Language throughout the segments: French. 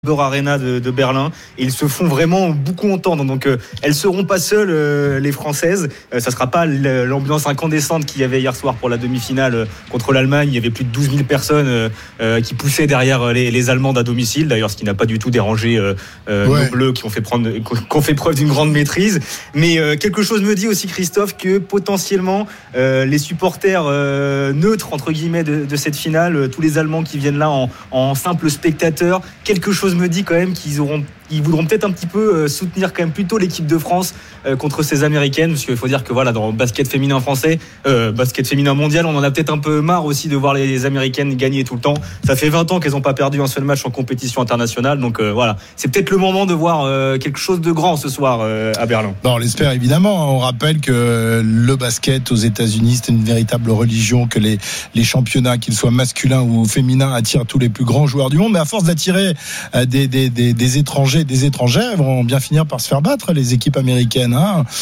Arena de Berlin et ils se font vraiment beaucoup entendre, donc elles seront pas seules, les Françaises, ça sera pas l'ambiance incandescente qu'il y avait hier soir pour la demi-finale contre l'Allemagne. Il y avait plus de 12 000 personnes qui poussaient derrière les Allemandes à domicile, d'ailleurs, ce qui n'a pas du tout dérangé nos Bleus qui ont fait preuve d'une grande maîtrise. Mais quelque chose me dit aussi, Christophe, que potentiellement les supporters neutres entre guillemets de cette finale, tous les Allemands qui viennent là en simples spectateurs, quelque chose me dit quand même qu'ils voudront peut-être un petit peu soutenir quand même plutôt l'équipe de France contre ces Américaines, parce qu'il faut dire que voilà, dans le basket féminin français, basket féminin mondial, on en a peut-être un peu marre aussi de voir les Américaines gagner tout le temps. Ça fait 20 ans qu'elles n'ont pas perdu un seul match en compétition internationale, donc voilà, c'est peut-être le moment de voir quelque chose de grand ce soir à Berlin. Bon, on l'espère évidemment. On rappelle que le basket aux États-Unis, c'est une véritable religion, que les championnats, qu'ils soient masculins ou féminins, attirent tous les plus grands joueurs du monde, mais à force d'attirer des étrangers, des étrangères, vont bien finir par se faire battre, les équipes américaines,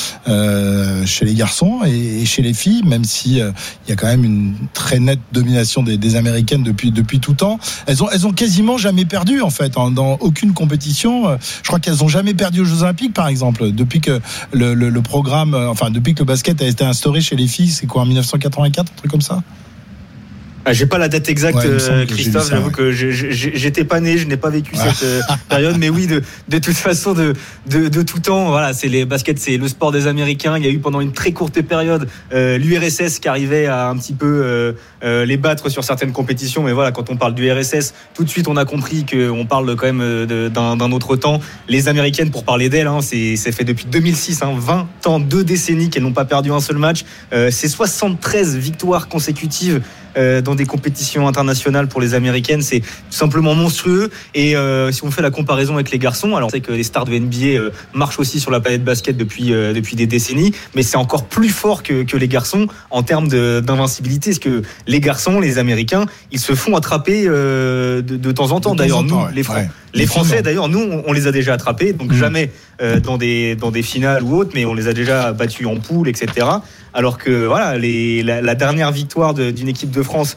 chez les garçons et chez les filles, même si il y a quand même une très nette domination des Américaines depuis tout temps. Elles ont quasiment jamais perdu, en fait, dans aucune compétition. Je crois qu'elles ont jamais perdu aux Jeux Olympiques, par exemple, depuis que le programme, depuis que le basket a été instauré chez les filles. C'est quoi, en 1984, un truc comme ça? J'ai pas la date exacte, Christophe, j'avoue que j'étais pas né, je n'ai pas vécu cette période, mais oui, de toute façon, de tout temps, voilà, c'est les baskets, c'est le sport des Américains. Il y a eu pendant une très courte période l'URSS qui arrivait à un petit peu les battre sur certaines compétitions, mais voilà, quand on parle du RSS, tout de suite on a compris qu'on parle quand même d'un autre temps. Les Américaines, pour parler d'elles, c'est fait depuis 2006, 20 ans, 2 décennies qu'elles n'ont pas perdu un seul match. C'est 73 victoires consécutives dans des compétitions internationales pour les Américaines, c'est tout simplement monstrueux. Et si on fait la comparaison avec les garçons, alors on sait que les stars de NBA marchent aussi sur la planète basket depuis des décennies, mais c'est encore plus fort que les garçons en termes d'invincibilité, parce que les garçons, les Américains, ils se font attraper de temps en temps. D'ailleurs, nous, les Français, d'ailleurs, nous, on les a déjà attrapés, donc jamais dans des finales ou autres, mais on les a déjà battus en poule, etc. Alors que voilà, la dernière victoire d'une équipe de France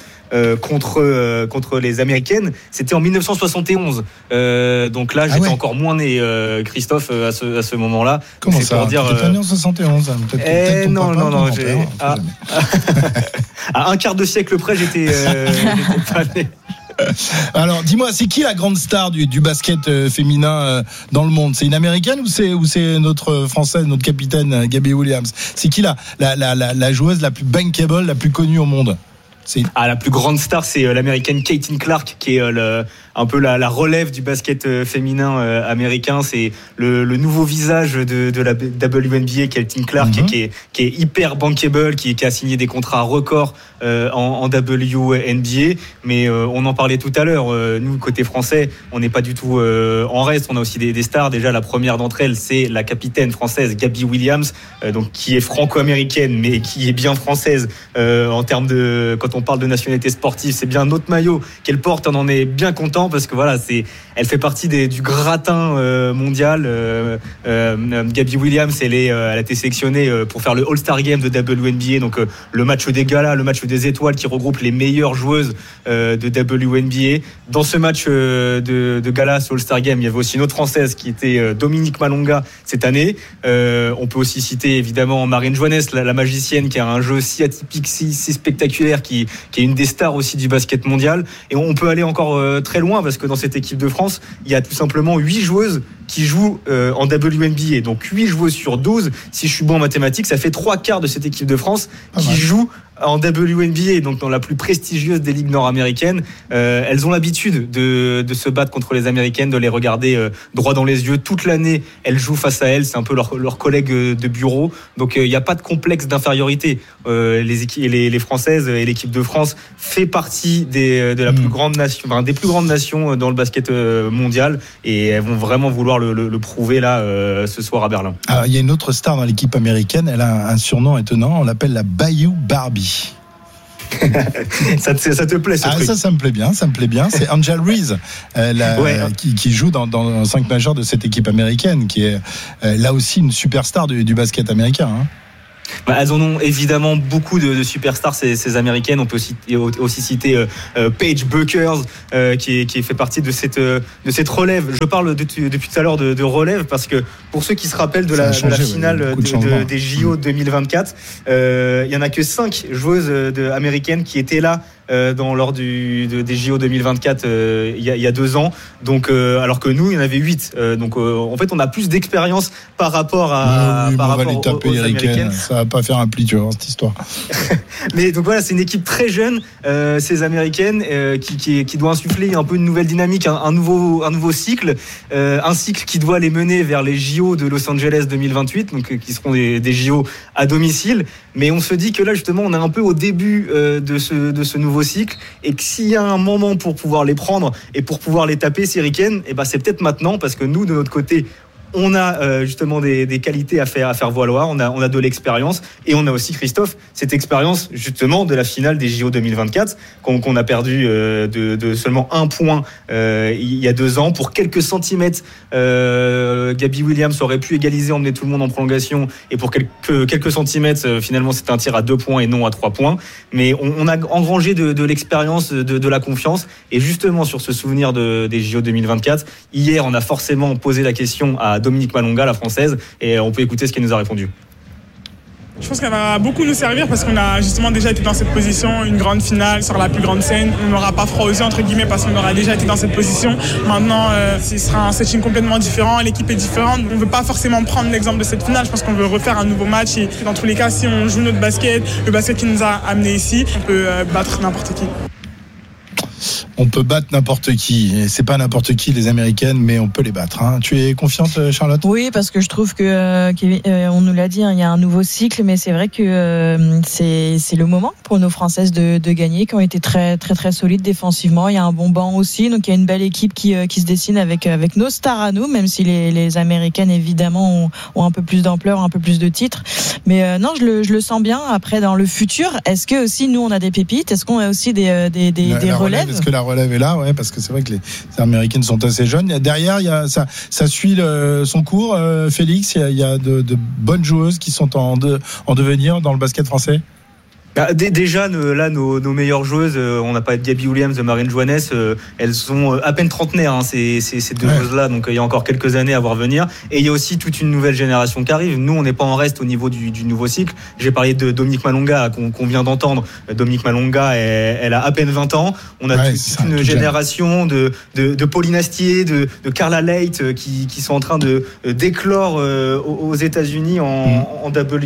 contre les Américaines, c'était en 1971. Donc là, j'étais encore moins né, Christophe, à ce moment-là. Comment c'est ça pour dire, t'étais né en 71, peut-être non. À un quart de siècle près, j'étais pas né. Alors, dis-moi, c'est qui la grande star du basket féminin dans le monde? C'est une américaine ou c'est notre française, notre capitaine Gabby Williams? C'est qui la joueuse la plus bankable, la plus connue au monde? La plus grande star, c'est l'américaine Caitlin Clark, qui est un peu la relève du basket féminin américain. C'est le nouveau visage de la WNBA, Caitlin Clark, qui est hyper bankable, qui a signé des contrats records en WNBA. Mais on en parlait tout à l'heure, nous, côté français, on n'est pas du tout en reste. On a aussi des stars. Déjà, la première d'entre elles, c'est la capitaine française Gabby Williams, donc qui est franco-américaine, mais qui est bien française en termes de... Quand on parle de nationalité sportive, c'est bien notre maillot qu'elle porte. On en est bien content parce que voilà, elle fait partie du gratin mondial. Gabby Williams, elle a été sélectionnée pour faire le All-Star Game de WNBA, donc le match des galas, le match des étoiles qui regroupe les meilleures joueuses de WNBA. Dans ce match de gala, ce All-Star Game, il y avait aussi une autre française qui était Dominique Malonga cette année. On peut aussi citer évidemment Marine Joannès, la magicienne, qui a un jeu si atypique, si spectaculaire, qui est une des stars aussi du basket mondial. Et on peut aller encore très loin, parce que dans cette équipe de France, il y a tout simplement 8 joueuses qui jouent en WNBA. Donc 8 joueuses sur 12, si je suis bon en mathématiques, ça fait 3/4 de cette équipe de France qui joue en WNBA, donc dans la plus prestigieuse des ligues nord-américaines. Elles ont l'habitude de se battre contre les Américaines, de les regarder droit dans les yeux toute l'année. Elles jouent face à elles, c'est un peu leurs collègues de bureau. Donc il n'y a pas de complexe d'infériorité. Les Françaises et l'équipe de France fait partie de la plus grande nation, des plus grandes nations dans le basket mondial, et elles vont vraiment vouloir le prouver là ce soir à Berlin. Alors, il y a une autre star dans l'équipe américaine. Elle a un surnom étonnant. On l'appelle la Bayou Barbie. ça te plaît, ce truc? Ça me plaît bien. C'est Angel Reese, qui joue dans 5 majeurs de cette équipe américaine, qui est là aussi une superstar du basket américain. Elles en ont évidemment beaucoup de superstars, ces américaines. On peut aussi citer Paige Bueckers, qui fait partie de cette relève. Je parle depuis tout à l'heure de relève parce que pour ceux qui se rappellent de la finale des JO 2024, il y en a que 5 joueuses américaines qui étaient là lors des JO 2024 il y a 2 ans, donc alors que nous il y en avait 8, donc en fait on a plus d'expérience par rapport aux américaines. Ça va pas faire un pli, tu vois, cette histoire. Mais donc voilà, c'est une équipe très jeune, ces américaines, qui doit insuffler un peu une nouvelle dynamique, un nouveau cycle, un cycle qui doit les mener vers les JO de Los Angeles 2028, donc qui seront des JO à domicile. Mais on se dit que là justement on est un peu au début de ce nouveau cycle, et que s'il y a un moment pour pouvoir les prendre et pour pouvoir les taper, ces Ricaines, et c'est peut-être maintenant, parce que nous de notre côté on a justement des qualités à faire valoir, on a de l'expérience, et on a aussi, Christophe, cette expérience justement de la finale des JO 2024 qu'on a perdu de seulement 1 point il y a 2 ans. Pour quelques centimètres, Gabby Williams aurait pu égaliser, emmener tout le monde en prolongation, et pour quelques centimètres, finalement c'était un tir à 2 points et non à 3 points. Mais on a engrangé de l'expérience, de la confiance, et justement sur ce souvenir des JO 2024, hier on a forcément posé la question à Dominique Malonga, la française, et on peut écouter ce qu'elle nous a répondu. Je pense qu'elle va beaucoup nous servir parce qu'on a justement déjà été dans cette position, une grande finale sur la plus grande scène. On n'aura pas froid aux yeux entre guillemets parce qu'on aura déjà été dans cette position. Maintenant, ce sera un setting complètement différent, l'équipe est différente. On ne veut pas forcément prendre l'exemple de cette finale. Je pense qu'on veut refaire un nouveau match, et dans tous les cas, si on joue notre basket, le basket qui nous a amenés ici, on peut battre n'importe qui. On peut battre n'importe qui. Et c'est pas n'importe qui, les Américaines, mais on peut les battre. Hein. Tu es confiante, Charlotte ? Oui, parce que je trouve que on nous l'a dit, il y a un nouveau cycle, mais c'est vrai que c'est le moment pour nos Françaises de gagner, qui ont été très très très solides défensivement. Il y a un bon banc aussi, donc il y a une belle équipe qui se dessine avec nos stars à nous, même si les Américaines évidemment ont un peu plus d'ampleur, un peu plus de titres. Mais non, je le sens bien. Après, dans le futur, est-ce que aussi nous on a des pépites ? Est-ce qu'on a aussi des relèves ? Est-ce que la relève est là ? Ouais, parce que c'est vrai que les Américaines sont assez jeunes. Derrière, ça suit son cours. Félix, il y a de bonnes joueuses qui sont en devenir dans le basket français. Déjà, nos meilleures joueuses, on n'a pas de Gabby Williams, de Marine Johannes, elles sont à peine trentenaires, ces 2 joueuses-là, donc il y a encore quelques années à voir venir. Et il y a aussi toute une nouvelle génération qui arrive. Nous, on n'est pas en reste au niveau du nouveau cycle. J'ai parlé de Dominique Malonga, qu'on vient d'entendre. Dominique Malonga, elle a à peine 20 ans. On a toute une génération de Pauline Astier, de Carla Leight, qui sont en train de d'éclore aux États-Unis en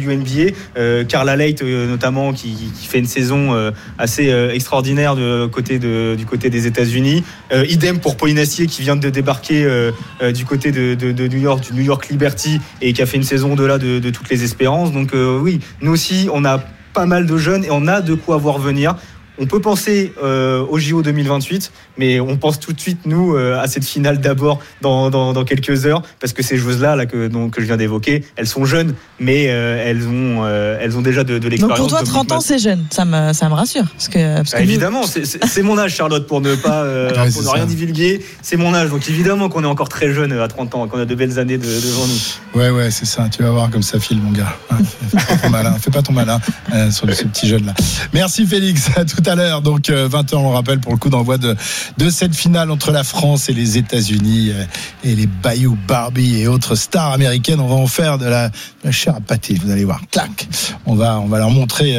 WNBA. Carla Leight, notamment, qui fait une saison assez extraordinaire du côté des États-Unis. Idem pour Pauline Astier, qui vient de débarquer du côté de New York, du New York Liberty, et qui a fait une saison au-delà de toutes les espérances. Donc oui, nous aussi, on a pas mal de jeunes et on a de quoi voir venir. On peut penser au JO 2028, mais on pense tout de suite, nous, à cette finale d'abord dans quelques heures, parce que ces joueuses-là que je viens d'évoquer, elles sont jeunes, mais elles ont déjà de l'expérience. Donc pour toi, 30 ans, c'est jeune, ça me rassure. Parce que évidemment, c'est mon âge, Charlotte, pour ne pas pour ne rien divulguer. C'est mon âge, donc évidemment qu'on est encore très jeune à 30 ans, qu'on a de belles années devant nous. Ouais, c'est ça. Tu vas voir comme ça file, mon gars. Fais pas ton malin sur ce petit jeune-là. Merci, Félix. À tout à l'heure, donc 20h, on rappelle, pour le coup d'envoi de cette finale entre la France et les États-Unis, et les Bayou Barbie et autres stars américaines. On va en faire de la chair à pâté, vous allez voir. Clac. On va leur montrer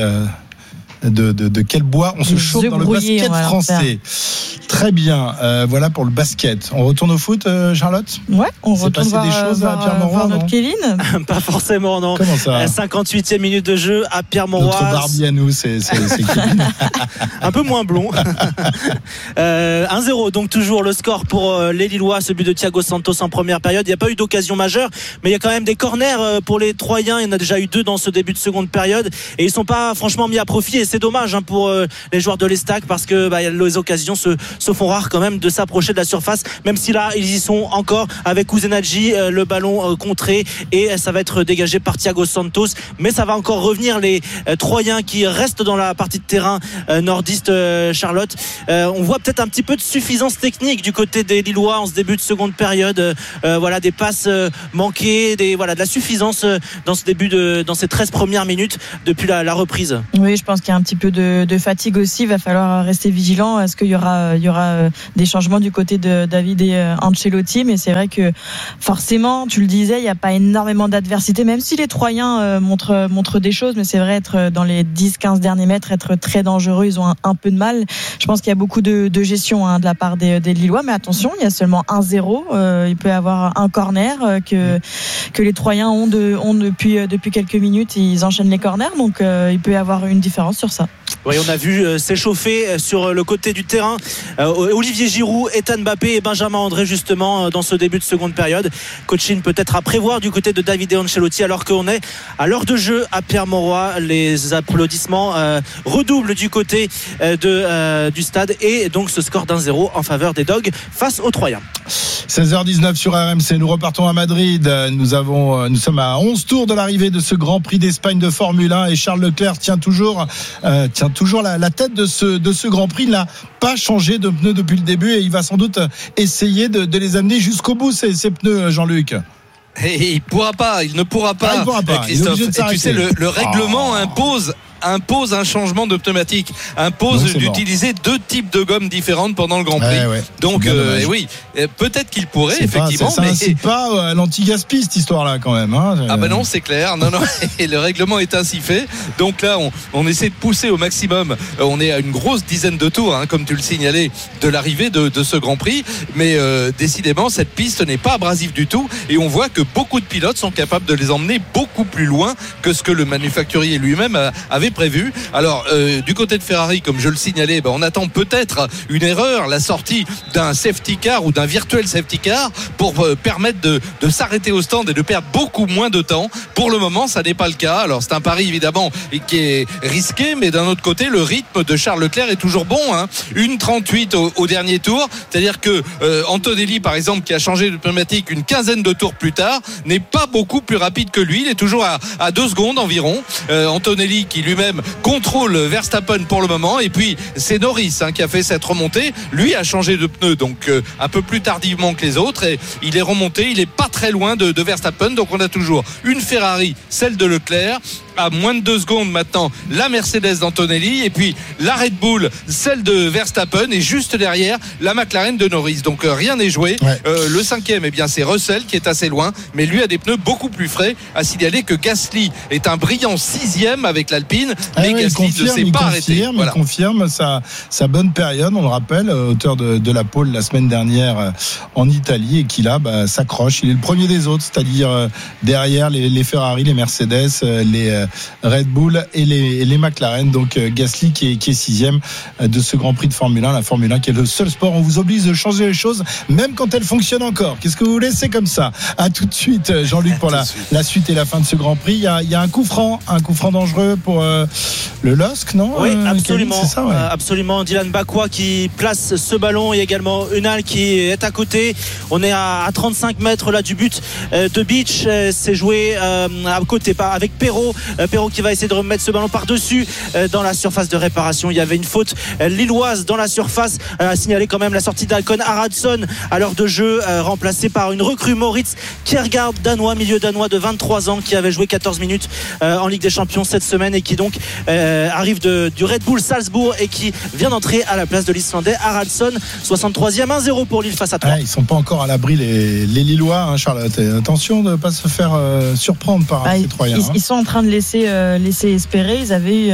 de quel bois on se chauffe dans le basket français. Très bien, voilà pour le basket. On retourne au foot, Charlotte ? Ouais, on retourne voir des choses à Pierre-Mauroy, notre Kevin. Pas forcément, non. Comment ça ? 58e minute de jeu à Pierre-Mauroy. Notre Barbie à nous, c'est Kevin. Un peu moins blond. 1-0, donc toujours le score pour les Lillois, ce but de Thiago Santos en première période. Il n'y a pas eu d'occasion majeure, mais il y a quand même des corners pour les Troyens. Il y en a déjà eu 2 dans ce début de seconde période, et ils ne sont pas franchement mis à profit, et c'est dommage pour les joueurs de l'Estac, parce que les occasions se se font rares quand même de s'approcher de la surface, même si là ils y sont encore avec Kuzenadji, le ballon contré et ça va être dégagé par Thiago Santos, mais ça va encore revenir les Troyens qui restent dans la partie de terrain nordiste. Charlotte, on voit peut-être un petit peu de suffisance technique du côté des Lillois en ce début de seconde période, voilà, des passes manquées, de la suffisance dans ces 13 premières minutes depuis la reprise. Oui, je pense qu'il y a un petit peu de fatigue aussi, il va falloir rester vigilant. Est-ce qu'il y aura des changements du côté de David et Ancelotti, mais c'est vrai que forcément, tu le disais, il n'y a pas énormément d'adversité, même si les Troyens montrent des choses, mais c'est vrai, être dans les 10-15 derniers mètres, être très dangereux, ils ont un peu de mal. Je pense qu'il y a beaucoup de gestion de la part des Lillois, mais attention, il y a seulement 1-0, il peut y avoir un corner que les Troyens ont depuis quelques minutes, ils enchaînent les corners, donc il peut y avoir une différence sur ça. Oui, on a vu s'échauffer sur le côté du terrain Olivier Giroud, Ethan Mbappé et Benjamin André justement dans ce début de seconde période. Coaching peut-être à prévoir du côté de David et Ancelotti, alors qu'on est à l'heure de jeu à Pierre-Mauroy. Les applaudissements redoublent du côté du stade et donc ce score d'1-0 en faveur des Dogs face aux Troyens. 16h19 sur RMC, nous repartons à Madrid. Nous sommes à 11 tours de l'arrivée de ce Grand Prix d'Espagne de Formule 1 et Charles Leclerc tient toujours la tête de ce Grand Prix. Il n'a pas changé de pneus depuis le début et il va sans doute essayer de les amener jusqu'au bout, ces pneus, Jean-Luc. Et il ne pourra pas, Christophe. Et tu sais, le règlement impose un changement de pneumatique, d'utiliser deux types de gommes différentes pendant le Grand Prix. Ouais. Donc oui, peut-être qu'il pourrait effectivement, ça incite pas à l'anti-gaspi cette histoire-là quand même. Ah ben non, c'est clair. Non. Et le règlement est ainsi fait. Donc là, on essaie de pousser au maximum. On est à une grosse dizaine de tours, comme tu le signalais, de l'arrivée de ce Grand Prix. Mais décidément, cette piste n'est pas abrasive du tout. Et on voit que beaucoup de pilotes sont capables de les emmener beaucoup plus loin que ce que le manufacturier lui-même avait prévu. Alors du côté de Ferrari, comme je le signalais, on attend peut-être une erreur, la sortie d'un safety car ou d'un virtuel safety car pour permettre de s'arrêter au stand et de perdre beaucoup moins de temps. Pour le moment, ça n'est pas le cas. Alors c'est un pari évidemment qui est risqué, mais d'un autre côté, le rythme de Charles Leclerc est toujours bon. 1,38 au dernier tour, c'est-à-dire que Antonelli par exemple, qui a changé de pneumatique une quinzaine de tours plus tard, n'est pas beaucoup plus rapide que lui. Il est toujours à 2 secondes environ. Antonelli qui lui-même contrôle Verstappen pour le moment, et puis c'est Norris qui a fait cette remontée. Lui a changé de pneu donc un peu plus tardivement que les autres, et il est remonté, il est pas très loin de Verstappen. Donc on a toujours une Ferrari, celle de Leclerc, à moins de 2 secondes maintenant la Mercedes d'Antonelli, et puis la Red Bull, celle de Verstappen, et juste derrière la McLaren de Norris. Donc rien n'est joué. Le 5e, c'est Russell qui est assez loin, mais lui a des pneus beaucoup plus frais. À signaler que Gasly est un brillant 6e avec l'Alpine, mais Gasly ne s'est pas arrêté. Il confirme sa bonne période, on le rappelle, auteur de la pole la semaine dernière en Italie, et qui là s'accroche. Il est le premier des autres, c'est-à-dire derrière les Ferrari, les Mercedes, les Red Bull et les McLaren. Donc Gasly qui est 6e de ce Grand Prix de Formule 1. La Formule 1 qui est le seul sport où on vous oblige de changer les choses même quand elles fonctionnent encore. Qu'est-ce que vous voulez, c'est comme ça. À tout de suite, Jean-Luc, pour la suite et la fin de ce Grand Prix. Il y a un coup franc dangereux pour le LOSC, non? Oui, absolument. C'est ça, ouais. Absolument. Dylan Bakwa qui place ce ballon, et également Unal qui est à côté. On est à 35 mètres là du but de Beach. C'est joué à côté avec Perrault qui va essayer de remettre ce ballon par-dessus dans la surface de réparation. Il y avait une faute lilloise dans la surface. A signalé quand même la sortie d'Alcon Haraldsson à l'heure de jeu, remplacé par une recrue, Moritz Kjærgaard, milieu danois de 23 ans, qui avait joué 14 minutes en Ligue des Champions cette semaine, et qui donc arrive du Red Bull Salzbourg et qui vient d'entrer à la place de l'Islandais Haraldsson. 63e, 1-0 pour Lille face à 3. Ils sont pas encore à l'abri les Lillois, Charlotte. Attention de ne pas se faire surprendre par ces Troyens. Ils sont en train de laisser espérer. Ils avaient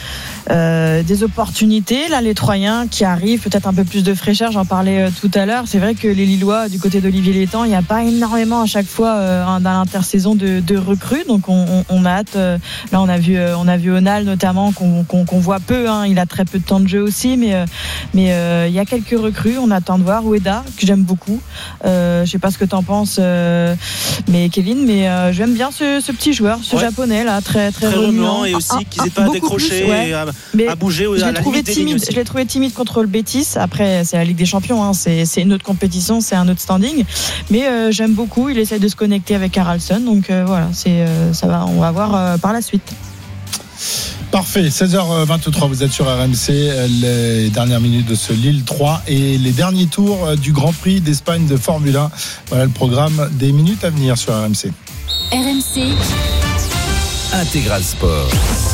eu des opportunités. Là, les Troyens qui arrivent, peut-être un peu plus de fraîcheur, j'en parlais tout à l'heure. C'est vrai que les Lillois, du côté d'Olivier Létang, il n'y a pas énormément à chaque fois dans l'intersaison de recrues. Donc on a hâte. Là, on a vu Onal notamment qu'on voit peu. Il a très peu de temps de jeu aussi, mais il y a quelques recrues. On attend de voir Ueda, que j'aime beaucoup. Je sais pas ce que t'en penses, Kevin, mais j'aime bien ce petit joueur, ce japonais là, très remuant et aussi qui n'hésite pas à décrocher et à bouger à la limite des lignes aussi. Je l'ai trouvé timide contre le Betis. Après, c'est la Ligue des Champions, hein. C'est une autre compétition, c'est un autre standing. Mais j'aime beaucoup. Il essaie de se connecter avec Haraldsson. Donc voilà, ça va. On va voir par la suite. Parfait, 16h23, vous êtes sur RMC, les dernières minutes de ce Lille 3 et les derniers tours du Grand Prix d'Espagne de Formule 1. Voilà le programme des minutes à venir sur RMC. RMC Intégral Sport.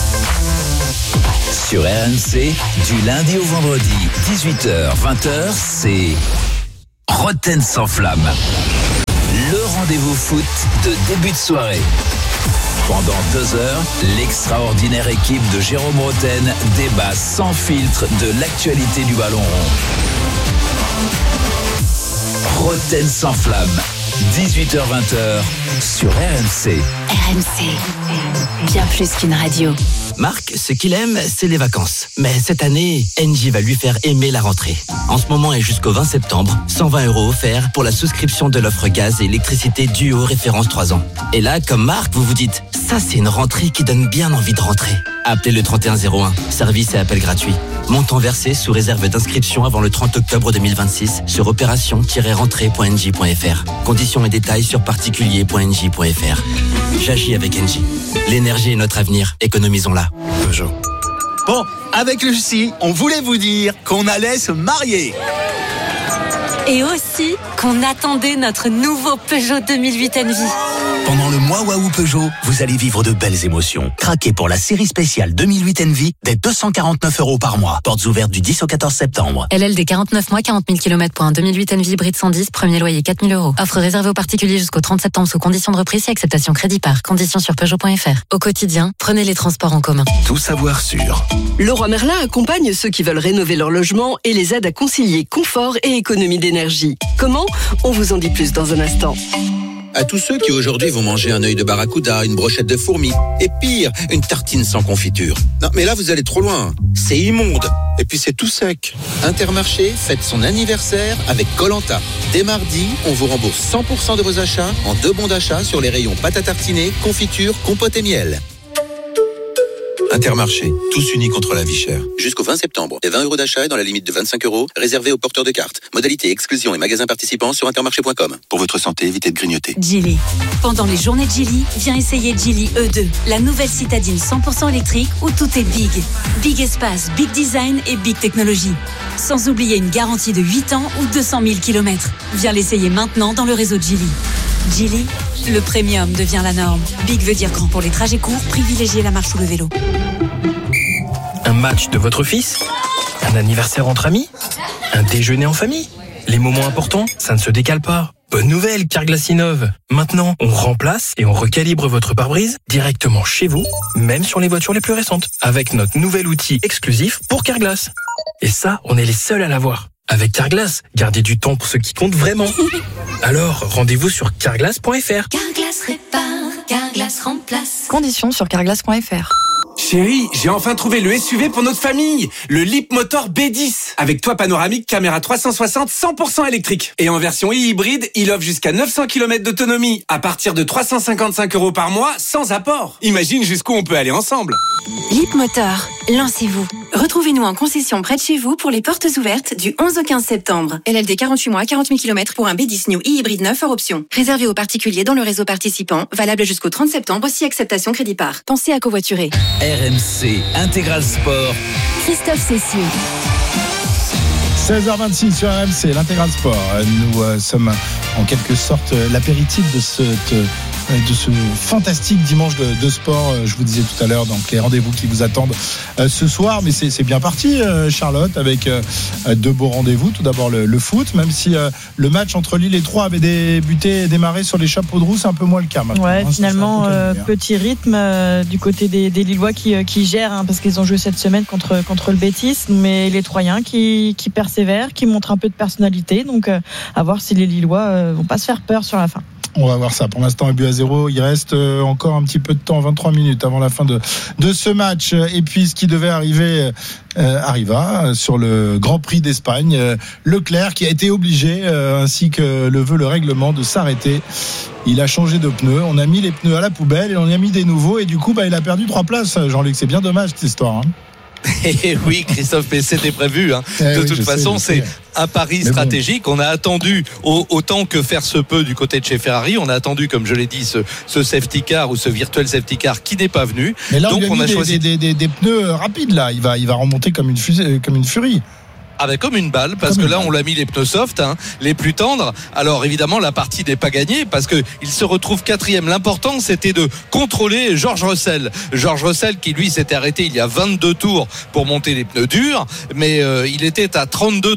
Sur RMC, du lundi au vendredi, 18h-20h, c'est Roten sans flamme. Le rendez-vous foot de début de soirée. Pendant 2 heures, l'extraordinaire équipe de Jérôme Roten débat sans filtre de l'actualité du ballon rond. Roten sans flamme, 18h-20h sur RMC. RMC, bien plus qu'une radio. Marc, ce qu'il aime, c'est les vacances. Mais cette année, Engie va lui faire aimer la rentrée. En ce moment et jusqu'au 20 septembre, 120 € offerts pour la souscription de l'offre gaz et électricité Duo référence 3 ans. Et là, comme Marc, vous vous dites, ça c'est une rentrée qui donne bien envie de rentrer. Appelez le 3101, service et appel gratuit. Montant versé sous réserve d'inscription avant le 30 octobre 2026 sur opération-rentrée.engie.fr. Conditions et détails sur particulier.engie.fr. J'agis avec Engie. L'énergie est notre avenir, économisons-la. Peugeot. Bon, avec Lucie, on voulait vous dire qu'on allait se marier. Et aussi qu'on attendait notre nouveau Peugeot 2008 Envie. Pendant le mois Waouh Peugeot, vous allez vivre de belles émotions. Craquez pour la série spéciale 2008 Envie dès 249 € par mois. Portes ouvertes du 10 au 14 septembre. LLD 49 mois, 40 000 km pour un 2008 Envie hybride 110, premier loyer 4 000 €. Offre réservée aux particuliers jusqu'au 30 septembre sous conditions de reprise et acceptation crédit par. Conditions sur Peugeot.fr. Au quotidien, prenez les transports en commun. Tout savoir sur. Leroy Merlin accompagne ceux qui veulent rénover leur logement et les aide à concilier confort et économie d'énergie. Comment ? On vous en dit plus dans un instant. À tous ceux qui aujourd'hui vont manger un œil de barracuda, une brochette de fourmis, et pire, une tartine sans confiture. Non, mais là vous allez trop loin. C'est immonde. Et puis c'est tout sec. Intermarché fête son anniversaire avec Koh-Lanta. Dès mardi, on vous rembourse 100% de vos achats en 2 bons d'achat sur les rayons pâte à tartiner, confiture, compote et miel. Intermarché, tous unis contre la vie chère. Jusqu'au 20 septembre, des 20 € d'achat et dans la limite de 25 €, réservés aux porteurs de cartes. Modalité, exclusion et magasins participants sur intermarché.com. Pour votre santé, évitez de grignoter. Geely. Pendant les journées de Geely, viens essayer Geely E2, la nouvelle citadine 100% électrique où tout est big. Big espace, big design et big technologie. Sans oublier une garantie de 8 ans ou 200 000 km. Viens l'essayer maintenant dans le réseau de Geely. Geely, le premium devient la norme. Big veut dire grand pour les trajets courts, privilégiez la marche ou le vélo. Un match de votre fils ? Un anniversaire entre amis ? Un déjeuner en famille ? Les moments importants, ça ne se décale pas. Bonne nouvelle, Carglass innove. Maintenant, on remplace et on recalibre votre pare-brise directement chez vous, même sur les voitures les plus récentes, avec notre nouvel outil exclusif pour Carglass. Et ça, on est les seuls à l'avoir. Avec Carglass, gardez du temps pour ce qui compte vraiment. Alors, rendez-vous sur carglass.fr. Carglass répare, Carglass remplace. Conditions sur carglass.fr. Chérie, j'ai enfin trouvé le SUV pour notre famille, le Leapmotor B10, avec toit panoramique, caméra 360, 100% électrique. Et en version e-hybride, il offre jusqu'à 900 km d'autonomie, à partir de 355 € par mois, sans apport. Imagine jusqu'où on peut aller ensemble. Leapmotor, lancez-vous. Retrouvez-nous en concession près de chez vous pour les portes ouvertes du 11 au 15 septembre. LLD 48 mois, 40 000 km pour un B10 New e-hybride 9 hors option. Réservé aux particuliers dans le réseau participant, valable jusqu'au 30 septembre, si acceptation crédit par. Pensez à covoiturer. RMC Intégral Sport. Christophe Cessieux. 16h26 sur RMC, l'Intégral Sport. Nous sommes en quelque sorte l'apéritif de ce fantastique dimanche de sport. Je vous disais tout à l'heure, donc les rendez-vous qui vous attendent ce soir, mais c'est bien parti, Charlotte, avec 2 beaux rendez-vous. Tout d'abord le foot, même si le match entre Lille et Troyes avait débuté et démarré sur les chapeaux de roue, c'est un peu moins le cas maintenant. Ouais, finalement, petit rythme du côté des Lillois qui gèrent, parce qu'ils ont joué cette semaine contre le Betis, mais les Troyens qui persévèrent, qui montrent un peu de personnalité, donc à voir si les Lillois vont pas se faire peur sur la fin. On va voir ça. Pour l'instant, 1-0. Il reste encore un petit peu de temps, 23 minutes avant la fin de ce match. Et puis, ce qui devait arriver arriva sur le Grand Prix d'Espagne. Leclerc qui a été obligé, ainsi que le veut le règlement, de s'arrêter. Il a changé de pneus. On a mis les pneus à la poubelle et on y a mis des nouveaux. Et du coup, il a perdu 3 places. Jean-Luc, c'est bien dommage cette histoire. Hein. Et oui, Christophe, mais c'était prévu. Hein. De toute façon, c'est un pari stratégique. On a attendu autant que faire se peut du côté de chez Ferrari. On a attendu, comme je l'ai dit, ce safety car ou ce virtuel safety car qui n'est pas venu. Mais là, donc on a choisi des pneus rapides. Là, il va remonter comme une furie. Comme une balle, parce que là on l'a mis les pneus soft, les plus tendres. Alors évidemment la partie n'est pas gagnée parce que il se retrouve 4e. L'important c'était de contrôler George Russell qui lui s'était arrêté il y a 22 tours pour monter les pneus durs, mais il était à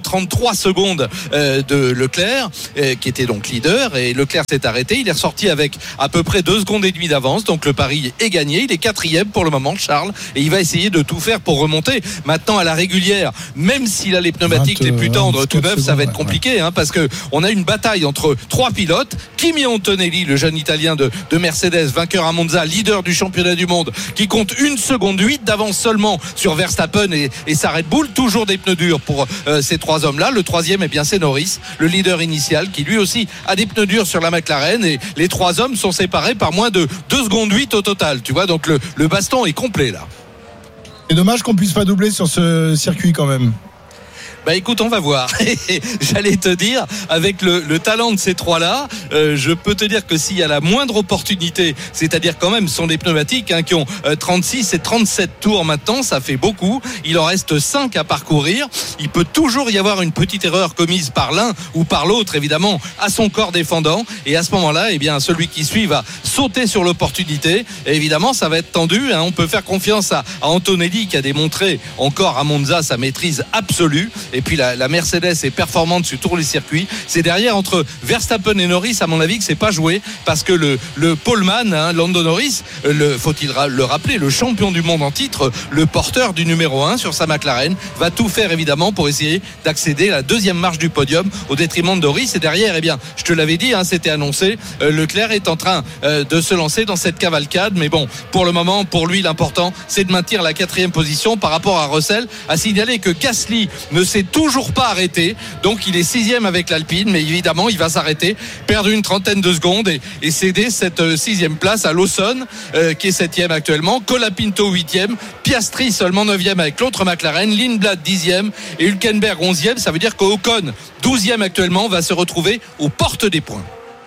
33 secondes de Leclerc qui était donc leader, et Leclerc s'est arrêté. Il est ressorti avec à peu près 2 secondes et demie d'avance, donc le pari est gagné. Il est 4e pour le moment, Charles, et il va essayer de tout faire pour remonter. Maintenant à la régulière, même s'il a les pneumatiques les plus tendres tout neufs, ça va être compliqué, parce que on a une bataille entre 3 pilotes. Kimi Antonelli, le jeune italien de Mercedes, vainqueur à Monza, leader du championnat du monde, qui compte 1 seconde 8 d'avance seulement sur Verstappen et sa Red Bull. Toujours des pneus durs pour ces 3 hommes-là. Le 3e, c'est Norris, le leader initial, qui lui aussi a des pneus durs sur la McLaren, et les 3 hommes sont séparés par moins de 2 secondes 8 au total. Tu vois, donc le baston est complet là. C'est dommage qu'on puisse pas doubler sur ce circuit quand même. Écoute, on va voir. J'allais te dire, avec le talent de ces 3-là, je peux te dire que s'il y a la moindre opportunité, c'est-à-dire quand même, ce sont des pneumatiques qui ont 36 et 37 tours maintenant, ça fait beaucoup. Il en reste 5 à parcourir. Il peut toujours y avoir une petite erreur commise par l'un ou par l'autre, évidemment, à son corps défendant. Et à ce moment-là, celui qui suit va sauter sur l'opportunité. Et évidemment, ça va être tendu. On peut faire confiance à Antonelli, qui a démontré encore à Monza sa maîtrise absolue. Et puis la Mercedes est performante sur tous les circuits. C'est derrière entre Verstappen et Norris, à mon avis, que c'est pas joué, parce que le poleman, Lando Norris, faut-il le rappeler, le champion du monde en titre, le porteur du numéro 1 sur sa McLaren, va tout faire évidemment pour essayer d'accéder à la 2e marche du podium au détriment de Norris. Et derrière, je te l'avais dit, c'était annoncé, Leclerc est en train de se lancer dans cette cavalcade. Mais bon, pour le moment, pour lui, l'important, c'est de maintenir la 4e position par rapport à Russell. À signaler que Gasly ne s'est toujours pas arrêté, donc il est 6e avec l'Alpine, mais évidemment il va s'arrêter, perdre une trentaine de secondes et céder cette 6e place à Lawson, qui est 7e actuellement, Colapinto 8e, Piastri seulement 9e avec l'autre McLaren, Lindblad 10e et Hülkenberg 11e. Ça veut dire qu'Ocon 12e actuellement va se retrouver aux portes des points.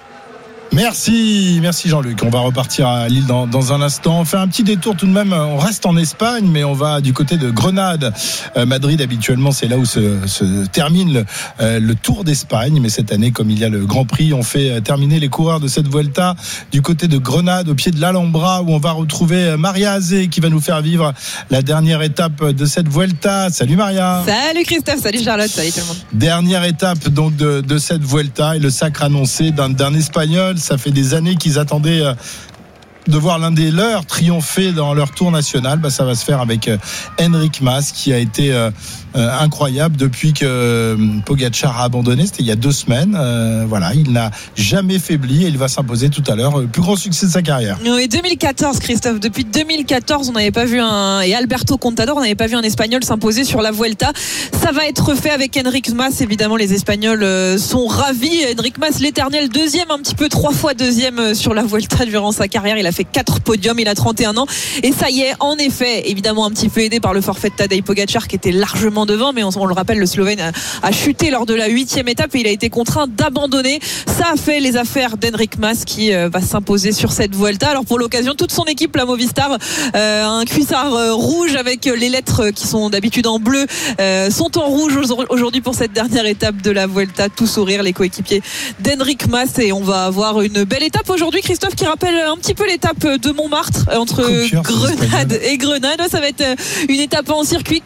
Merci Jean-Luc. On va repartir à Lille dans un instant. On fait un petit détour tout de même. On reste en Espagne, mais on va du côté de Grenade. Madrid, habituellement, c'est là où se termine le Tour d'Espagne. Mais cette année, comme il y a le Grand Prix, on fait terminer les coureurs de cette Vuelta du côté de Grenade, au pied de l'Alhambra, où on va retrouver Maria Azé, qui va nous faire vivre la dernière étape de cette Vuelta. Salut Maria. Salut Christophe, salut Charlotte, salut tout le monde. Dernière étape donc de cette Vuelta, et le sacre annoncé d'un Espagnol. Ça fait des années qu'ils attendaient de voir l'un des leurs triompher dans leur tour national. Ça va se faire avec Enric Mas, qui a été incroyable depuis que Pogacar a abandonné. C'était il y a 2 semaines. Il n'a jamais faibli et il va s'imposer tout à l'heure. Le plus grand succès de sa carrière. Oui, 2014, Christophe. Depuis 2014, on n'avait pas vu et Alberto Contador, on n'avait pas vu un Espagnol s'imposer sur la Vuelta. Ça va être fait avec Enric Mas. Évidemment, les Espagnols sont ravis. Enric Mas, l'éternel 2e, un petit peu 3 fois 2e sur la Vuelta durant sa carrière. Il a fait 4 podiums, il a 31 ans. Et ça y est, en effet, évidemment un petit peu aidé par le forfait de Tadej Pogacar, qui était largement devant, mais on le rappelle, le Slovène a chuté lors de la 8e étape et il a été contraint d'abandonner. Ça a fait les affaires d'Enric Mas, qui va s'imposer sur cette Vuelta. Alors pour l'occasion, toute son équipe, la Movistar, un cuissard rouge avec les lettres qui sont d'habitude en bleu, sont en rouge aujourd'hui pour cette dernière étape de la Vuelta. Tout sourire, les coéquipiers d'Enric Mas, et on va avoir une belle étape aujourd'hui, Christophe, qui rappelle un petit peu l'étape étape de Montmartre entre Grenade et Grenade. Ça va être une étape en circuit,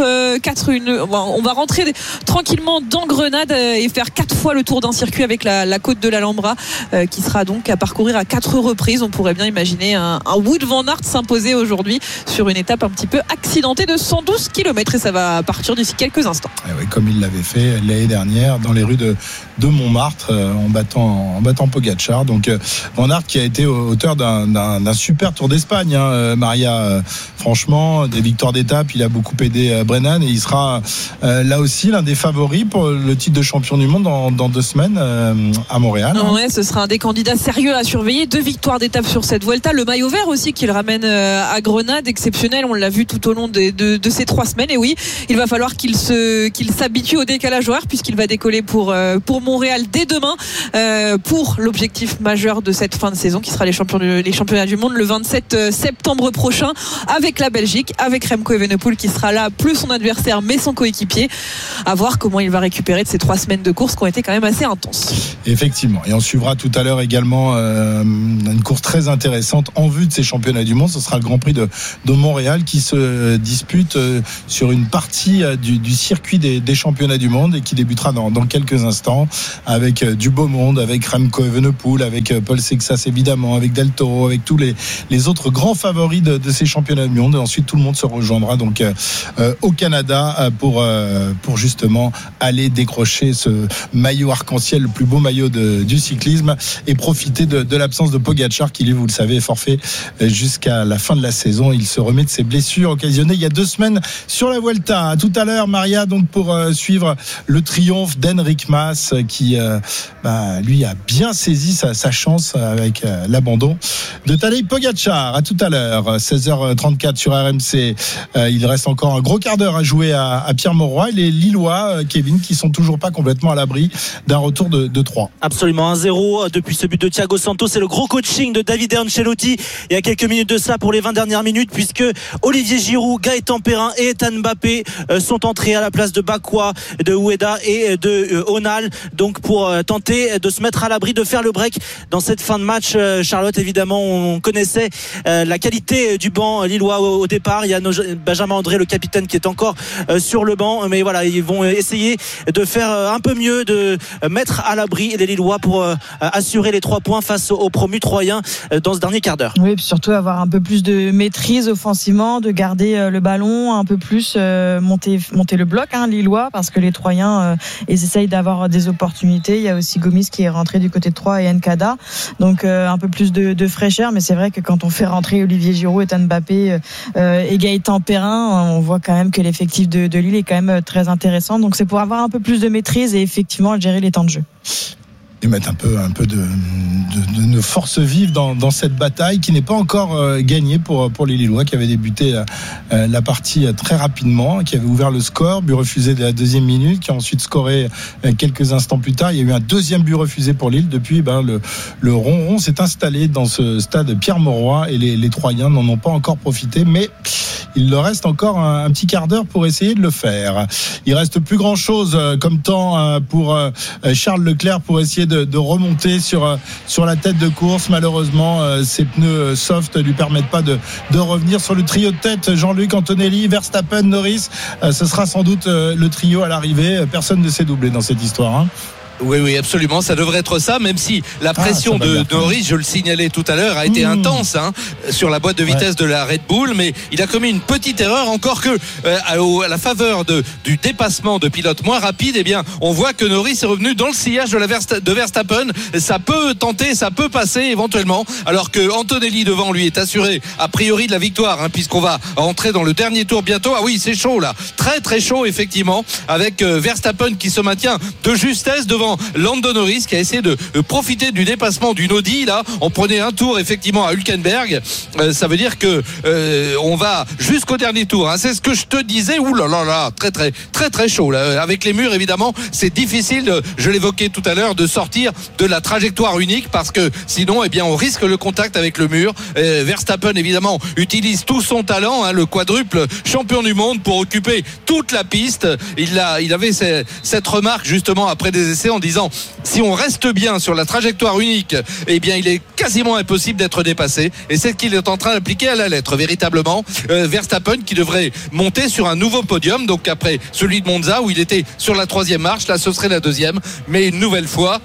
on va rentrer tranquillement dans Grenade et faire 4 fois le tour d'un circuit avec la côte de l'Alhambra qui sera donc à parcourir à 4 reprises. On pourrait bien imaginer un Wout van Aert s'imposer aujourd'hui sur une étape un petit peu accidentée de 112 km et ça va partir d'ici quelques instants. Et oui, comme il l'avait fait l'année dernière dans les rues de Montmartre en battant Pogačar. Donc Van Aert qui a été auteur d'un super Tour d'Espagne, Maria, franchement des victoires d'étape, il a beaucoup aidé Brennan et il sera là aussi l'un des favoris pour le titre de champion du monde dans 2 semaines à Montréal. Ouais, ce sera un des candidats sérieux à surveiller. 2 victoires d'étape sur cette Vuelta, le maillot vert aussi qu'il ramène à Grenade, exceptionnel, on l'a vu tout au long de ces 3 semaines. Et oui, il va falloir qu'il s'habitue au décalage horaire puisqu'il va décoller pour Montréal dès demain pour l'objectif majeur de cette fin de saison qui sera les championnats du monde le 27 septembre prochain avec la Belgique, avec Remco Evenepoel qui sera là, plus son adversaire mais son coéquipier. À voir comment il va récupérer de ces 3 semaines de course qui ont été quand même assez intenses. Effectivement, et on suivra tout à l'heure également une course très intéressante en vue de ces championnats du monde. Ce sera le Grand Prix de Montréal qui se dispute sur une partie du circuit des championnats du monde et qui débutera dans quelques instants avec du beau monde, avec Remco Evenepoel, avec Paul Sexas évidemment, avec Del Toro, avec tous les autres grands favoris de ces championnats du monde. Et ensuite tout le monde se rejoindra donc au Canada pour justement aller décrocher ce maillot arc-en-ciel, le plus beau maillot du cyclisme, et profiter de l'absence de Pogačar qui, vous le savez, est forfait jusqu'à la fin de la saison. Il se remet de ses blessures occasionnées il y a 2 semaines sur la Vuelta. À tout à l'heure, Maria, donc pour suivre le triomphe d'Enric Mas qui lui a bien saisi sa chance avec l'abandon de Tadej Pogačar. À tout à l'heure, 16h34 sur RMC. Il reste encore un gros quart d'heure à jouer à Pierre-Mauroy et les Lillois, Kevin, qui sont toujours pas complètement à l'abri d'un retour de 3. Absolument, 1-0 depuis ce but de Thiago Santos. C'est le gros coaching de David Ancelotti il y a quelques minutes de ça pour les 20 dernières minutes, puisque Olivier Giroud, Gaëtan Perrin et Ethan Mbappé sont entrés à la place de Bakwa, de Ueda et de Onal, donc pour tenter de se mettre à l'abri, de faire le break dans cette fin de match. Charlotte, évidemment, on connaissait la qualité du banc lillois au départ. Il y a Benjamin André, le capitaine, qui est encore sur le banc, mais voilà, ils vont essayer de faire un peu mieux, de mettre à l'abri les Lillois pour assurer les 3 points face aux promus troyens dans ce dernier quart d'heure. Oui, et puis surtout avoir un peu plus de maîtrise offensivement, de garder le ballon un peu plus, monter le bloc, Lillois, parce que les Troyens ils essayent d'avoir des opportunités. Il y a aussi Gomis qui est rentré du côté de Troyes et Nkada, donc un peu plus de fraîcheur. Mais c'est vrai que quand on fait rentrer Olivier Giroud, Ethan Mbappé et Gaëtan Perrin, on voit quand même que l'effectif de Lille est quand même très intéressant. Donc c'est pour avoir un peu plus de maîtrise et effectivement gérer les temps de jeu. Et mettre un peu de force vive dans cette bataille qui n'est pas encore gagnée pour les Lillois, qui avaient débuté la partie très rapidement, qui avait ouvert le score, but refusé dès la 2e minute, qui a ensuite scoré quelques instants plus tard. Il y a eu un 2e but refusé pour Lille. Depuis, le ronron s'est installé dans ce stade Pierre-Mauroy et les Troyens n'en ont pas encore profité, mais il leur reste encore un petit quart d'heure pour essayer de le faire. Il reste plus grand chose comme temps pour Charles Leclerc pour essayer de remonter sur la tête de course. Malheureusement, ses pneus soft ne lui permettent pas de revenir sur le trio de tête. Jean-Luc, Antonelli, Verstappen, Norris, ce sera sans doute le trio à l'arrivée. Personne ne s'est doublé dans cette histoire. Oui, absolument, ça devrait être ça, même si la pression de Norris, je le signalais tout à l'heure, a été intense sur la boîte de vitesse de la Red Bull, mais il a commis une petite erreur, encore que à la faveur du dépassement de pilotes moins rapides, on voit que Norris est revenu dans le sillage de Verstappen. Ça peut tenter, ça peut passer éventuellement, alors que Antonelli devant lui est assuré a priori de la victoire, puisqu'on va rentrer dans le dernier tour bientôt. Ah oui, c'est chaud là, très très chaud effectivement, avec Verstappen qui se maintient de justesse devant Lando Norris, qui a essayé de profiter du dépassement d'une Audi. Là, on prenait un tour effectivement à Hülkenberg. Ça veut dire que on va jusqu'au dernier tour. C'est ce que je te disais. Ouh là là là, très très très très chaud. Là. Avec les murs, évidemment, c'est difficile. Je l'évoquais tout à l'heure, de sortir de la trajectoire unique, parce que sinon, on risque le contact avec le mur. Verstappen, évidemment, utilise tout son talent, le quadruple champion du monde, pour occuper toute la piste. Il avait cette remarque justement après des essais en disant si on reste bien sur la trajectoire unique, eh bien il est quasiment impossible d'être dépassé, et c'est ce qu'il est en train d'appliquer à la lettre véritablement. Verstappen qui devrait monter sur un nouveau podium, donc après celui de Monza où il était sur la 3e marche, là ce serait la 2e, mais une nouvelle fois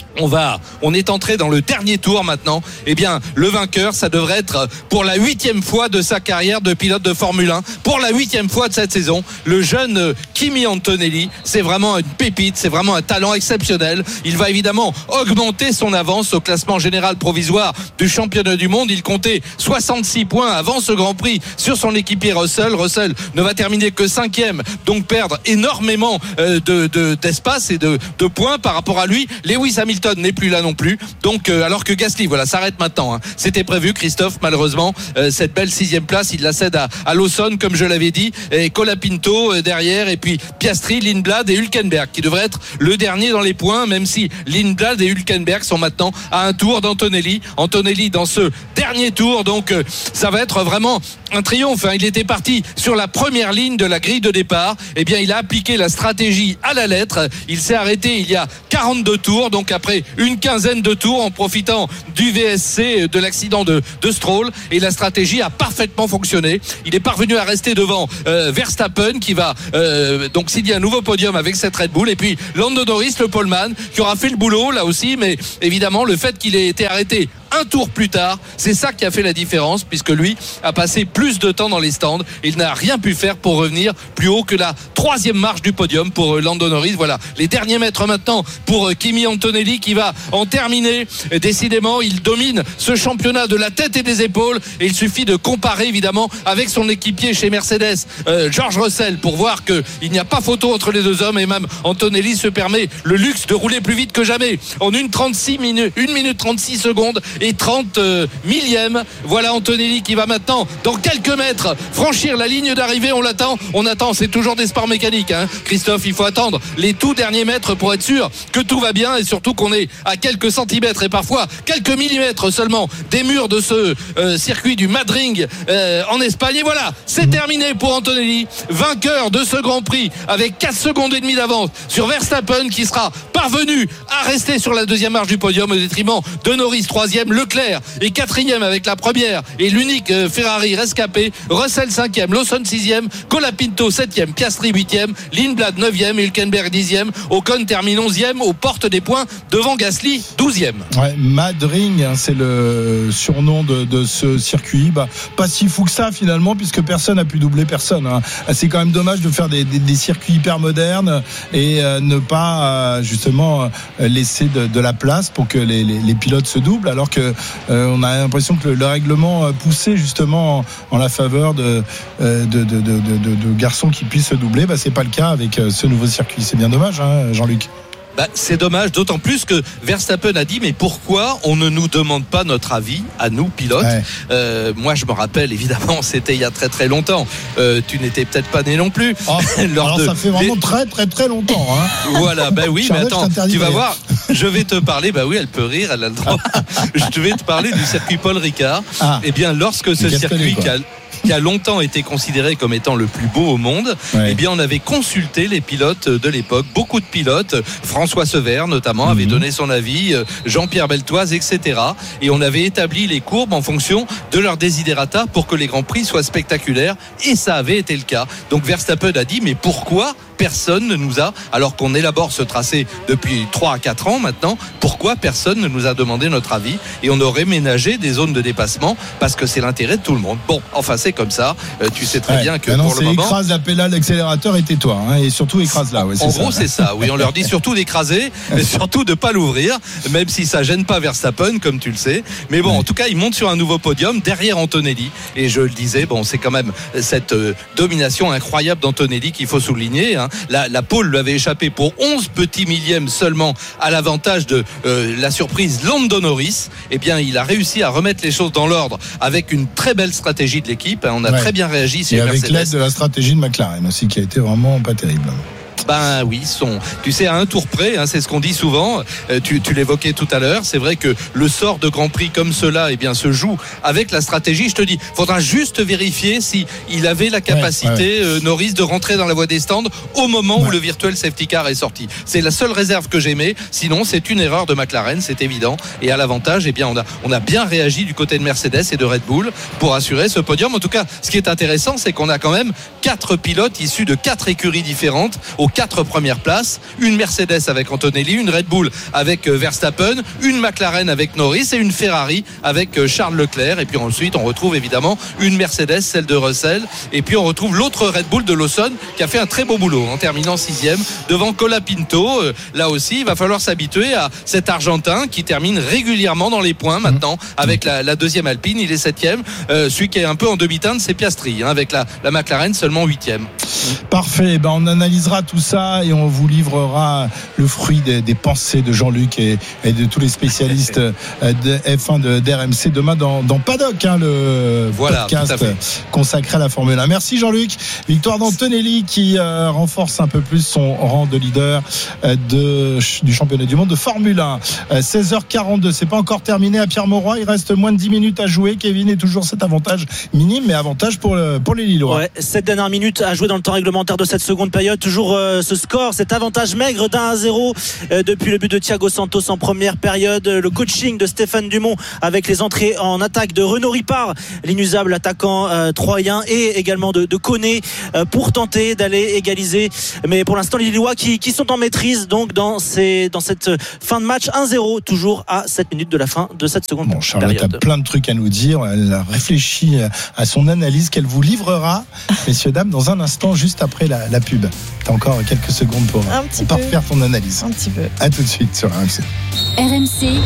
on est entré dans le dernier tour maintenant. Eh bien, le vainqueur, ça devrait être pour la 8e fois de sa carrière de pilote de Formule 1, pour la 8e fois de cette saison, le jeune Kimi Antonelli. C'est vraiment une pépite, c'est vraiment un talent exceptionnel. Il va évidemment augmenter son avance au classement général provisoire du championnat du monde. Il comptait 66 points avant ce Grand Prix sur son équipier Russell. Russell ne va terminer que 5e, donc perdre énormément d'espace et de points par rapport à lui. Lewis Hamilton n'est plus là non plus, donc alors que Gasly s'arrête maintenant, hein. C'était prévu, Christophe, malheureusement cette belle 6e place il la cède à Lawson comme je l'avais dit, et Colapinto derrière, et puis Piastri, Lindblad et Hülkenberg qui devrait être le dernier dans les points, même si Lindblad et Hülkenberg sont maintenant à un tour d'Antonelli dans ce dernier tour, donc ça va être vraiment un triomphe, hein. Il était parti sur la première ligne de la grille de départ, et bien il a appliqué la stratégie à la lettre, il s'est arrêté il y a 42 tours, donc après une quinzaine de tours en profitant du VSC, de l'accident de Stroll, et la stratégie a parfaitement fonctionné. Il est parvenu à rester devant Verstappen qui va donc signer un nouveau podium avec cette Red Bull, et puis Lando Norris, le poleman, qui aura fait le boulot là aussi, mais évidemment le fait qu'il ait été arrêté un tour plus tard, c'est ça qui a fait la différence, puisque lui a passé plus de temps dans les stands. Il n'a rien pu faire pour revenir plus haut que la 3e marche du podium pour Lando Norris. Voilà, les derniers mètres maintenant pour Kimi Antonelli qui va en terminer. Décidément, il domine ce championnat de la tête et des épaules, et il suffit de comparer évidemment avec son équipier chez Mercedes, George Russell, pour voir qu'il n'y a pas photo entre les deux hommes, et même Antonelli se permet le luxe de rouler plus vite que jamais en 1 minute 36 secondes et 30 millièmes. Voilà Antonelli qui va maintenant dans quelques mètres franchir la ligne d'arrivée. On attend, c'est toujours des sports mécaniques, hein. Christophe, il faut attendre les tout derniers mètres pour être sûr que tout va bien, et surtout qu'on est à quelques centimètres et parfois quelques millimètres seulement des murs de ce circuit du Madring en Espagne. Et voilà, c'est terminé pour Antonelli, vainqueur de ce Grand Prix avec 4 secondes et demie d'avance sur Verstappen, qui sera parvenu à rester sur la 2e marche du podium au détriment de Norris 3e, Leclerc est 4e avec la première et l'unique Ferrari rescapé, Russell 5e, Lawson 6e, Colapinto 7e, Piastri 8e, Lindblad 9e, Hülkenberg 10e, Ocon termine 11e aux portes des points devant Gasly 12e. Ouais, Madring, hein, c'est le surnom de ce circuit. Pas si fou que ça finalement, puisque personne n'a pu doubler personne, hein. C'est quand même dommage de faire des circuits hyper modernes et ne pas justement laisser de la place pour que les pilotes se doublent, alors que on a l'impression que le règlement poussait justement en la faveur de garçons qui puissent se doubler. C'est pas le cas avec ce nouveau circuit. C'est bien dommage, hein, Jean-Luc. C'est dommage, d'autant plus que Verstappen a dit mais pourquoi on ne nous demande pas notre avis à nous pilotes. Moi je me rappelle évidemment, c'était il y a très très longtemps, tu n'étais peut-être pas né non plus. Alors ça fait vraiment très très très longtemps, hein. Voilà, oui, mais attends, tu vas voir, je vais te parler, oui, elle peut rire, elle a le droit. Je vais te parler du circuit Paul Ricard. Eh bien lorsque ce circuit qui a longtemps été considéré comme étant le plus beau au monde, eh bien on avait consulté les pilotes de l'époque, beaucoup de pilotes, François Sever notamment avait donné son avis, Jean-Pierre Beltoise, etc. Et on avait établi les courbes en fonction de leur desiderata pour que les Grands Prix soient spectaculaires, et ça avait été le cas. Donc Verstappen a dit mais pourquoi personne ne nous a, alors qu'on élabore ce tracé depuis 3 à 4 ans maintenant, pourquoi personne ne nous a demandé notre avis, et on aurait ménagé des zones de dépassement parce que c'est l'intérêt de tout le monde. Bon, enfin c'est comme ça, tu sais très bien que pour le moment écrase la pédale, l'accélérateur et tais-toi, hein, et surtout écrase là. En gros c'est ça, oui, on leur dit surtout d'écraser et surtout de pas l'ouvrir, même si ça gêne pas Verstappen comme tu le sais, mais bon en tout cas il monte sur un nouveau podium derrière Antonelli, et je le disais, c'est quand même cette domination incroyable d'Antonelli qu'il faut souligner, hein. La pole lui avait échappé pour 11 petits millièmes seulement à l'avantage de la surprise Lando Norris. Eh bien il a réussi à remettre les choses dans l'ordre avec une très belle stratégie de l'équipe. On a très bien réagi sur et avec Mercedes. l'aide de la stratégie de McLaren aussi, qui a été vraiment pas terrible. Ben oui, tu sais, à un tour près, c'est ce qu'on dit souvent. Tu l'évoquais tout à l'heure. C'est vrai que le sort de Grand Prix comme cela, eh bien, se joue avec la stratégie. Je te dis, faudra juste vérifier si il avait la capacité, Norris, de rentrer dans la voie des stands au moment où le virtual safety car est sorti. C'est la seule réserve que j'aimais. Sinon, c'est une erreur de McLaren, c'est évident. Et à l'avantage, eh bien, on a bien réagi du côté de Mercedes et de Red Bull pour assurer ce podium. En tout cas, ce qui est intéressant, c'est qu'on a quand même 4 pilotes issus de 4 écuries différentes aux 4 premières places. Une Mercedes avec Antonelli, une Red Bull avec Verstappen, une McLaren avec Norris et une Ferrari avec Charles Leclerc. Et puis ensuite, on retrouve évidemment une Mercedes, celle de Russell. Et puis on retrouve l'autre Red Bull de Lawson qui a fait un très beau boulot en terminant 6e devant Colapinto. Là aussi, il va falloir s'habituer à cet Argentin qui termine régulièrement dans les points maintenant avec la deuxième Alpine. Il est 7e. Celui qui est un peu en demi-teinte, c'est Piastri, avec la McLaren seulement 8e. Parfait. On analysera tout ça et on vous livrera le fruit des pensées de Jean-Luc et de tous les spécialistes de F1 d'RMC demain dans Paddock, le podcast consacré à la Formule 1. Merci Jean-Luc. Victoire d'Antonelli qui renforce un peu plus son rang de leader du championnat du monde de Formule 1. 16h42, c'est pas encore terminé à Pierre-Mauroy. Il reste moins de 10 minutes à jouer. Kevin, est toujours cet avantage minime, mais avantage pour les Lillois. Ouais, 7 dernières minutes à jouer dans le temps réglementaire de cette seconde période. Toujours ce score, cet avantage maigre d'1-0 depuis le but de Thiago Santos en première période. Le coaching de Stéphane Dumont avec les entrées en attaque de Renaud Ripard, l'inusable attaquant troyen, et également de Koné pour tenter d'aller égaliser. Mais pour l'instant, les Lillois qui sont en maîtrise donc dans cette fin de match. 1-0 toujours à 7 minutes de la fin de cette seconde période. Charlotte a plein de trucs à nous dire. Elle réfléchit à son analyse qu'elle vous livrera, messieurs, dames, dans un instant, juste après la pub. T'as encore quelques secondes pour parfaire ton analyse. Un petit peu. À tout de suite sur RMC. RMC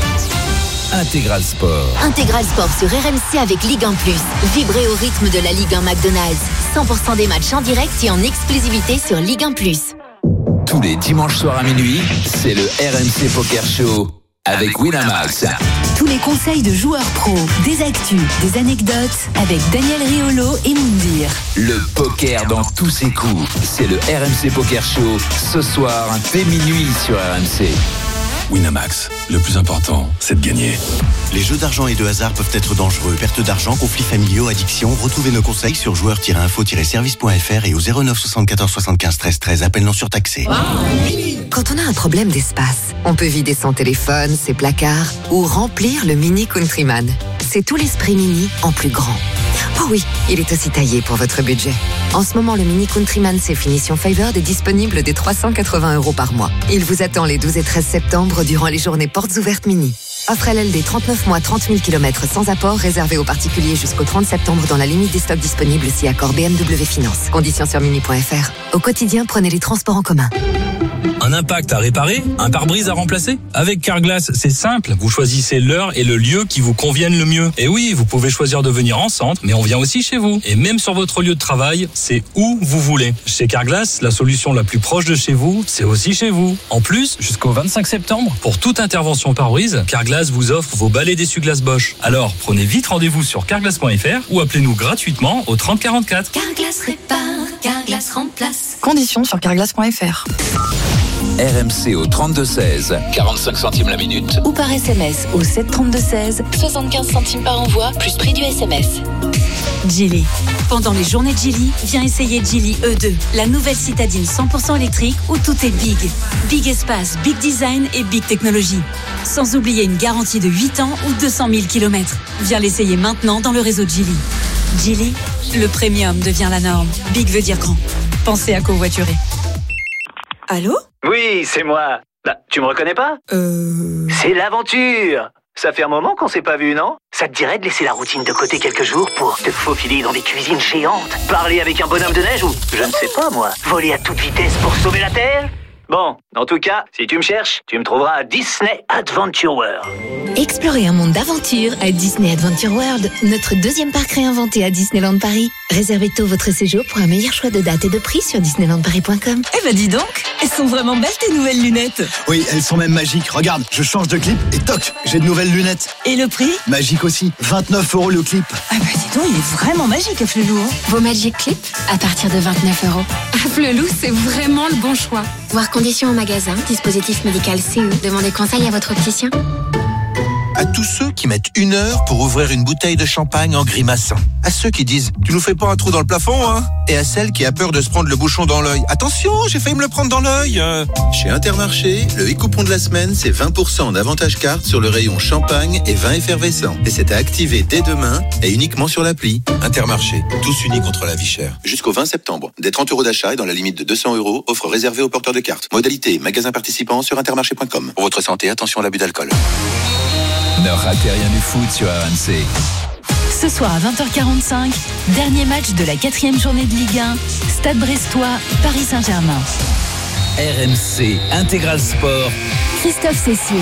Intégral Sport. Intégral Sport sur RMC avec Ligue 1+. Vibrez au rythme de la Ligue 1 McDonald's. 100% des matchs en direct et en exclusivité sur Ligue 1+. Tous les dimanches soirs à minuit, c'est le RMC Poker Show avec Winamax. Tous les conseils de joueurs pros, des actus, des anecdotes avec Daniel Riolo et Moundir. Le poker dans tous ses coups, c'est le RMC Poker Show ce soir dès minuit sur RMC. Winamax, le plus important, c'est de gagner. Les jeux d'argent et de hasard peuvent être dangereux. Perte d'argent, conflits familiaux, addiction. Retrouvez nos conseils sur joueurs-info-service.fr et au 09 74 75 13 13. Appel non surtaxé. Quand on a un problème d'espace, on peut vider son téléphone, ses placards ou remplir le Mini Countryman. C'est tout l'esprit Mini en plus grand. Oh oui, il est aussi taillé pour votre budget. En ce moment, le Mini Countryman C Finition Favored est disponible dès 380 € par mois. Il vous attend les 12 et 13 septembre durant les journées portes ouvertes Mini. Offre LLD 39 mois, 30 000 km sans apport, réservé aux particuliers jusqu'au 30 septembre dans la limite des stocks disponibles si accord BMW Finance. Conditions sur mini.fr. Au quotidien, prenez les transports en commun. Un impact à réparer, un pare-brise à remplacer? Avec Carglass, c'est simple. Vous choisissez l'heure et le lieu qui vous conviennent le mieux. Et oui, vous pouvez choisir de venir en centre, mais on vient aussi chez vous. Et même sur votre lieu de travail, c'est où vous voulez. Chez Carglass, la solution la plus proche de chez vous, c'est aussi chez vous. En plus, jusqu'au 25 septembre, pour toute intervention pare-brise, Carglass vous offre vos balais d'essuie-glace Bosch. Alors, prenez vite rendez-vous sur carglass.fr ou appelez-nous gratuitement au 30 44. Carglass répare, Carglass remplace. Conditions sur carglass.fr. RMC au 32-16, 45 centimes la minute. Ou par SMS au 732-16, 75 centimes par envoi, plus prix du SMS. Geely. Pendant les journées de Geely, viens essayer Geely E2, la nouvelle citadine 100% électrique où tout est big. Big espace, big design et big technologie. Sans oublier une garantie de 8 ans ou 200 000 km. Viens l'essayer maintenant dans le réseau Geely. Geely, le premium devient la norme. Big veut dire grand. Pensez à covoiturer. Allô ? Oui, c'est moi. Bah, tu me reconnais pas ? C'est l'aventure. Ça fait un moment qu'on s'est pas vu, non ? Ça te dirait de laisser la routine de côté quelques jours pour te faufiler dans des cuisines géantes, parler avec un bonhomme de neige ou, je ne sais pas moi, voler à toute vitesse pour sauver la Terre ? Bon, en tout cas, si tu me cherches, tu me trouveras à Disney Adventure World. Explorez un monde d'aventure à Disney Adventure World, notre deuxième parc réinventé à Disneyland Paris. Réservez tôt votre séjour pour un meilleur choix de date et de prix sur disneylandparis.com. Eh ben dis donc, elles sont vraiment belles tes nouvelles lunettes. Oui, elles sont même magiques. Regarde, je change de clip et toc, j'ai de nouvelles lunettes. Et le prix ? Magique aussi, 29 € le clip. Ah bah dis donc, il est vraiment magique Afflelou. Vos Magic Clips à partir de 29 €. Afflelou, c'est vraiment le bon choix. Voir conditions au magasin, dispositif médical CE. Demandez conseil à votre opticien. À tous ceux qui mettent 1 heure pour ouvrir une bouteille de champagne en grimaçant. À ceux qui disent « Tu nous fais pas un trou dans le plafond, hein ?» Et à celle qui a peur de se prendre le bouchon dans l'œil. « Attention, j'ai failli me le prendre dans l'œil !» Chez Intermarché, le e-coupon de la semaine, c'est 20% d'avantage carte sur le rayon champagne et vin effervescent. Et c'est à activer dès demain et uniquement sur l'appli. Intermarché, tous unis contre la vie chère. Jusqu'au 20 septembre, des 30 € d'achat et dans la limite de 200 €, offre réservée aux porteurs de cartes. Modalité, magasin participant sur intermarché.com. Pour votre santé, attention à l'abus d'alcool. Ne ratez rien du foot sur RMC. Ce soir à 20h45, dernier match de la 4e journée de Ligue 1, Stade Brestois, Paris Saint-Germain. RMC Intégral Sport. Christophe Cessieux.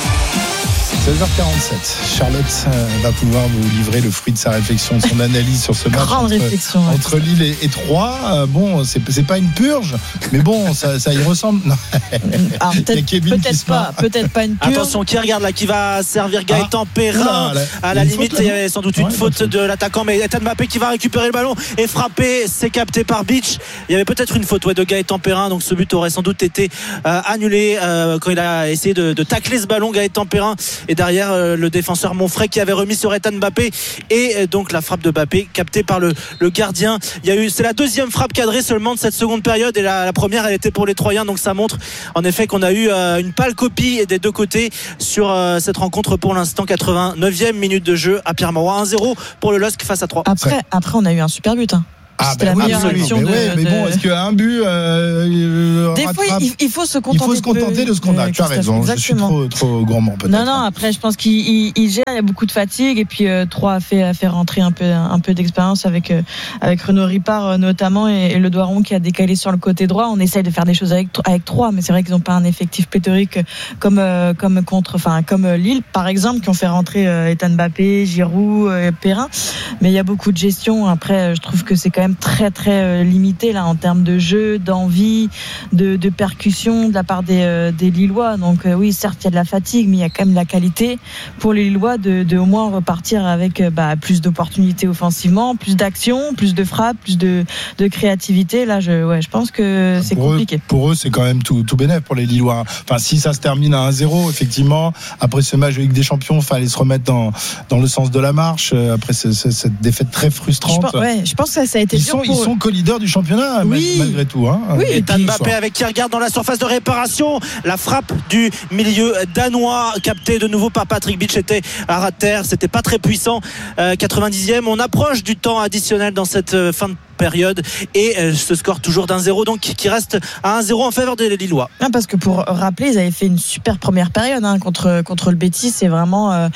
16h47. Charlotte va pouvoir vous livrer le fruit de sa réflexion, de son analyse sur ce match entre Lille et Troyes. Bon, c'est pas une purge, mais bon, ça y ressemble. Non. Alors, peut-être pas une purge. Attention, qui regarde là, qui va servir Gaëtan Perrin. À la limite, il y avait sans doute une faute de l'attaquant, mais Ethan Mbappé qui va récupérer le ballon et frapper. C'est capté par Beach. Il y avait peut-être une faute de Gaëtan Perrin, donc ce but aurait sans doute été annulé quand il a essayé de tacler ce ballon, Gaëtan Perrin. Et derrière le défenseur Monfray qui avait remis sur Ethan Mbappé, et donc la frappe de Mbappé captée par le gardien. C'est la deuxième frappe cadrée seulement de cette seconde période, et la première elle était pour les Troyens, donc ça montre en effet qu'on a eu une pâle copie des deux côtés sur cette rencontre pour l'instant. 89e minute de jeu à Pierre-Mauroy, 1-0 pour le LOSC face à 3. Après on a eu un super but. C'était la meilleure action mais bon, est-ce qu'un but des fois il faut se contenter de ce qu'on a. Tu as raison, exactement. Je suis trop gourmand peut-être. Non, après je pense qu'il gère, il y a beaucoup de fatigue, et puis 3 a fait rentrer un peu d'expérience avec Renaud Ripard notamment, et Le Doiron qui a décalé sur le côté droit. On essaye de faire des choses avec 3, mais c'est vrai qu'ils n'ont pas un effectif pléthorique comme Lille par exemple, qui ont fait rentrer Ethan Mbappé, Giroud, Perrin, mais il y a beaucoup de gestion. Après je trouve que c'est quand même très très limité là en termes de jeu, d'envie, de percussion de la part des Lillois. Donc oui, certes il y a de la fatigue, mais il y a quand même la qualité pour les Lillois de au moins repartir avec plus d'opportunités offensivement, plus d'action, plus de frappe, plus de créativité. Là je pense que c'est compliqué. Pour eux c'est quand même tout bénef pour les Lillois. Enfin, si ça se termine à 1-0, effectivement, après ce match de Ligue des Champions, il fallait se remettre dans le sens de la marche après cette défaite très frustrante. Je pense que ça a été ils sont co-leaders du championnat, malgré tout. Oui, et Mbappé avec qui regarde dans la surface de réparation. La frappe du milieu danois, captée de nouveau par Patrick Beach, était à ras de terre. C'était pas très puissant. 90e, on approche du temps additionnel dans cette fin de période, et ce score toujours d'1-0, donc qui reste à 1-0 en faveur des Lillois. Parce que pour rappeler, ils avaient fait une super première période contre le Betis. C'est vraiment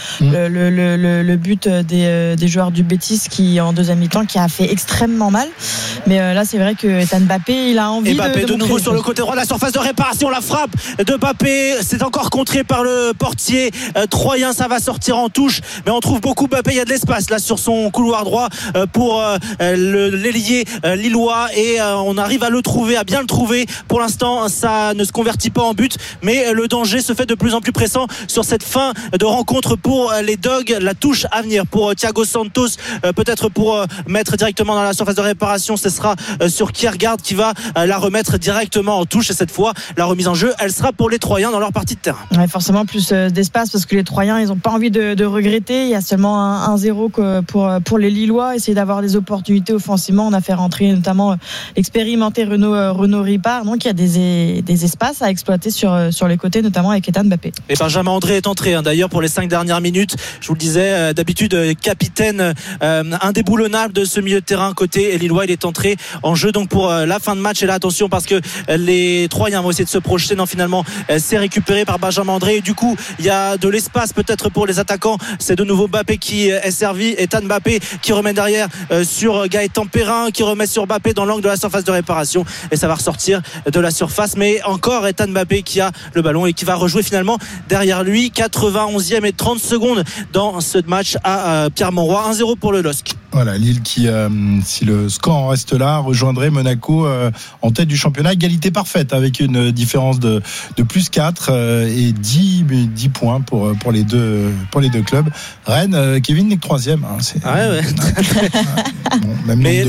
le but des joueurs du Betis qui en deuxième mi-temps qui a fait extrêmement mal, mais là c'est vrai que Ethan Mbappé il a envie de nouveau sur le côté droit de la surface de réparation. La frappe de Mbappé, c'est encore contré par le portier troyen. Ça va sortir en touche, mais on trouve beaucoup Mbappé. Il y a de l'espace là sur son couloir droit pour l'ailier lillois, et on arrive à bien le trouver. Pour l'instant ça ne se convertit pas en but, mais le danger se fait de plus en plus pressant sur cette fin de rencontre pour les Dogs. La touche à venir pour Thiago Santos, peut-être pour mettre directement dans la surface de réparation, ce sera sur Kiergaard qui va la remettre directement en touche, et cette fois la remise en jeu elle sera pour les Troyens dans leur partie de terrain. Forcément plus d'espace, parce que les Troyens ils n'ont pas envie de regretter. Il y a seulement un 1-0 pour les Lillois, essayer d'avoir des opportunités offensivement. On a fait rentrer notamment l'expérimenté Renaud Ripard, donc il y a des espaces à exploiter sur les côtés, notamment avec Ethan Mbappé. Et Benjamin André est entré d'ailleurs pour les 5 dernières minutes. Je vous le disais, d'habitude capitaine indéboulonnable de ce milieu de terrain côté lillois, il est entré en jeu donc pour la fin de match. Et là attention, parce que les Troyens vont essayer de se projeter. Non, finalement c'est récupéré par Benjamin André, et du coup il y a de l'espace peut-être pour les attaquants. C'est de nouveau Mbappé qui est servi, Ethan Mbappé qui remet derrière sur Gaëtan Perrin Thauvin qui remet sur Mbappé dans l'angle de la surface de réparation et ça va ressortir de la surface, mais encore Ethan Mbappé qui a le ballon et qui va rejouer finalement derrière lui. 91e et 30 secondes dans ce match à Pierre-Mauroy. 1-0 pour le LOSC. Voilà, Lille qui, si le score en reste là, rejoindrait Monaco en tête du championnat. Égalité parfaite avec une différence de plus 4 et 10 points pour les deux clubs. Rennes, Kevin n'est que 3e. Hein, ouais. Bon, mais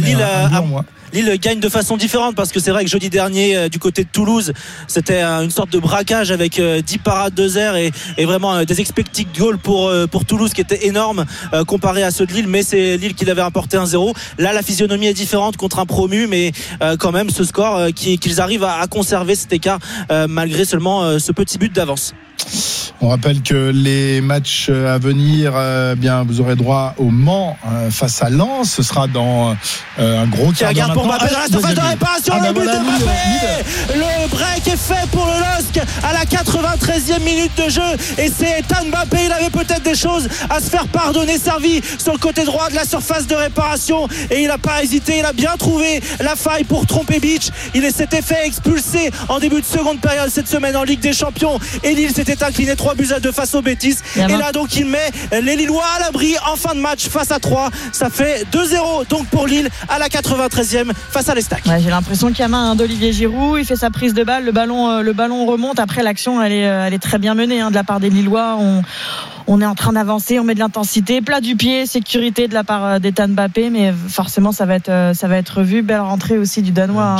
Lille gagne de façon différente parce que c'est vrai que jeudi dernier du côté de Toulouse c'était une sorte de braquage avec 10 parades de Zer et vraiment des expected goals pour Toulouse qui était énorme comparé à ceux de Lille, mais c'est Lille qui l'avait importé 1-0. Là la physionomie est différente contre un promu, mais quand même ce score qu'ils arrivent à conserver cet écart malgré seulement ce petit but d'avance. On rappelle que les matchs à venir, bien vous aurez droit au Mans face à Lens. Ce sera dans un gros quart d'heure. Pour Mbappé dans la surface de réparation, le but de Mbappé. Le break est fait pour le LOSC à la 93e minute de jeu et c'est Ethan Mbappé. Il avait peut-être des choses à se faire pardonner. Servi sur le côté droit de la surface de réparation et il n'a pas hésité. Il a bien trouvé la faille pour tromper Beach. Il s'était fait expulser en début de seconde période cette semaine en Ligue des Champions et Lille s'était incliné 3-2 face au Betis. Et là donc il met les Lillois à l'abri en fin de match face à 3. Ça fait 2-0 donc pour Lille à la 93e face à l'Estac. Ouais, j'ai l'impression qu'il y a main d'Olivier Giroud. Il fait sa prise de balle, le ballon remonte. Après l'action elle est très bien menée de la part des Lillois. On est en train d'avancer, on met de l'intensité, plat du pied, sécurité de la part d'Ethan Mbappé, mais forcément ça va être revu. Belle rentrée aussi du Danois.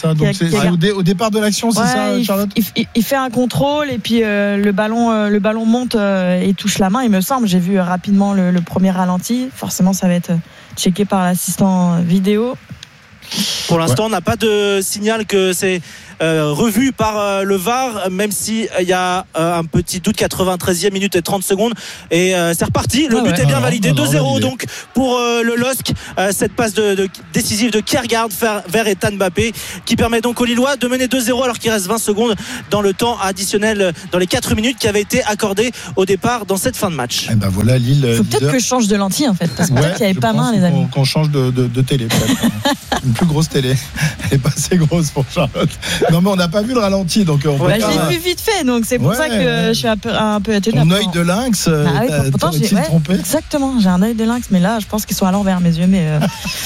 Au départ de l'action, c'est ça, Charlotte. Il fait un contrôle et puis le ballon monte et touche la main. Il me semble, j'ai vu rapidement le premier ralenti. Forcément, ça va être checké par l'assistant vidéo. Pour l'instant, on n'a pas de signal que c'est revu par le VAR, même si il y a un petit doute. 93e minute et 30 secondes et c'est reparti. Le but est bien validé. 2-0 donc pour le LOSC. Cette passe décisive de Kjærgaard vers Ethan Mbappé qui permet donc aux Lillois de mener 2-0 alors qu'il reste 20 secondes dans le temps additionnel, dans les 4 minutes qui avaient été accordées au départ dans cette fin de match. Et ben voilà, Lille. Faut peut-être que je change de lentille en fait, parce que peut-être qu'il n'y avait pas main, les amis. Qu'on change de télé peut-être. Une plus grosse télé. Elle est pas assez grosse pour Charlotte. Non mais on n'a pas vu le ralenti, donc on je l'ai vu vite fait, donc c'est pour ça que je suis un peu étonnée. Ton œil de lynx, pourtant j'ai trompé. Exactement, j'ai un œil de lynx, mais là je pense qu'ils sont à l'envers mes yeux, mais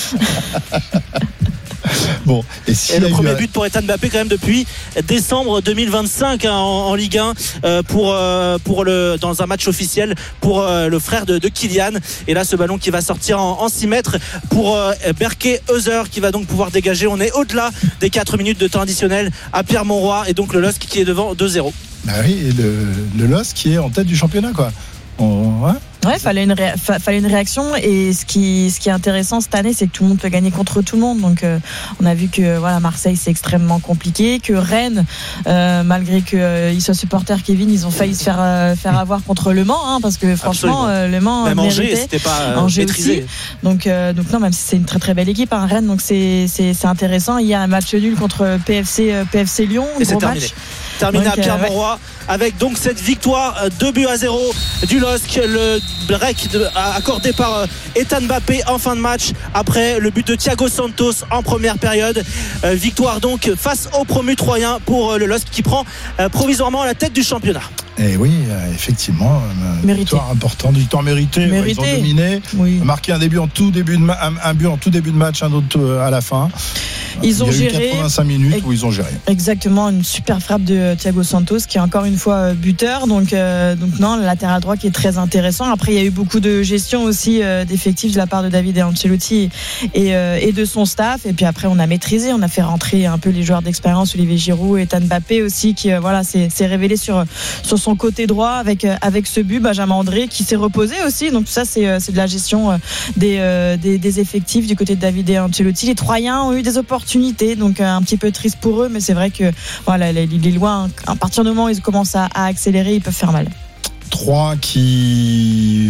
Bon, et le premier but pour Ethan Mbappé quand même depuis décembre 2025 en Ligue 1 dans un match officiel pour le frère de Kylian. Et là ce ballon qui va sortir en 6 mètres pour Berke Heuser qui va donc pouvoir dégager. On est au-delà des 4 minutes de temps additionnel à Pierre-Mauroy et donc le LOSC qui est devant 2-0. Bah oui, et le LOSC qui est en tête du championnat quoi. Ouais, fallait une réaction et ce qui est intéressant cette année, c'est que tout le monde peut gagner contre tout le monde. Donc on a vu que Marseille c'est extrêmement compliqué, que Rennes malgré qu'ils soient supporters Kevin, ils ont failli se faire avoir contre Le Mans parce que franchement le Mans même méritait. C'était pas Angers maîtrisé. Aussi. Donc non, même si c'est une très très belle équipe Rennes, donc c'est intéressant. Il y a un match nul contre PFC Lyon, et gros c'est terminé. match. Terminé à Pierre-Mauroy avec donc cette victoire 2-0 du LOSC. Le break accordé par Ethan Mbappé en fin de match après le but de Thiago Santos en première période. Victoire donc face au promu troyen pour le LOSC qui prend provisoirement la tête du championnat. Et oui, effectivement, victoire importante, victoire méritée. Ils ont dominé, marqué un but en tout début de match, un autre à la fin. Ils ont géré 85 minutes où ils ont géré. Exactement, une super frappe de Thiago Santos qui est encore une fois buteur. Donc non, le latéral droit qui est très intéressant. Après, il y a eu beaucoup de gestion aussi d'effectifs de la part de David Ancelotti et de son staff. Et puis après, on a maîtrisé, on a fait rentrer un peu les joueurs d'expérience, Olivier Giroud et Ethan Mbappé aussi, qui s'est révélé sur son côté droit avec ce but. Benjamin André qui s'est reposé aussi. Donc tout ça, c'est de la gestion des effectifs du côté de David Ancelotti. Les Troyens ont eu des opportunités, donc un petit peu triste pour eux, mais c'est vrai que les Lillois, à partir du moment où ils commencent à accélérer, ils peuvent faire mal. 3 qui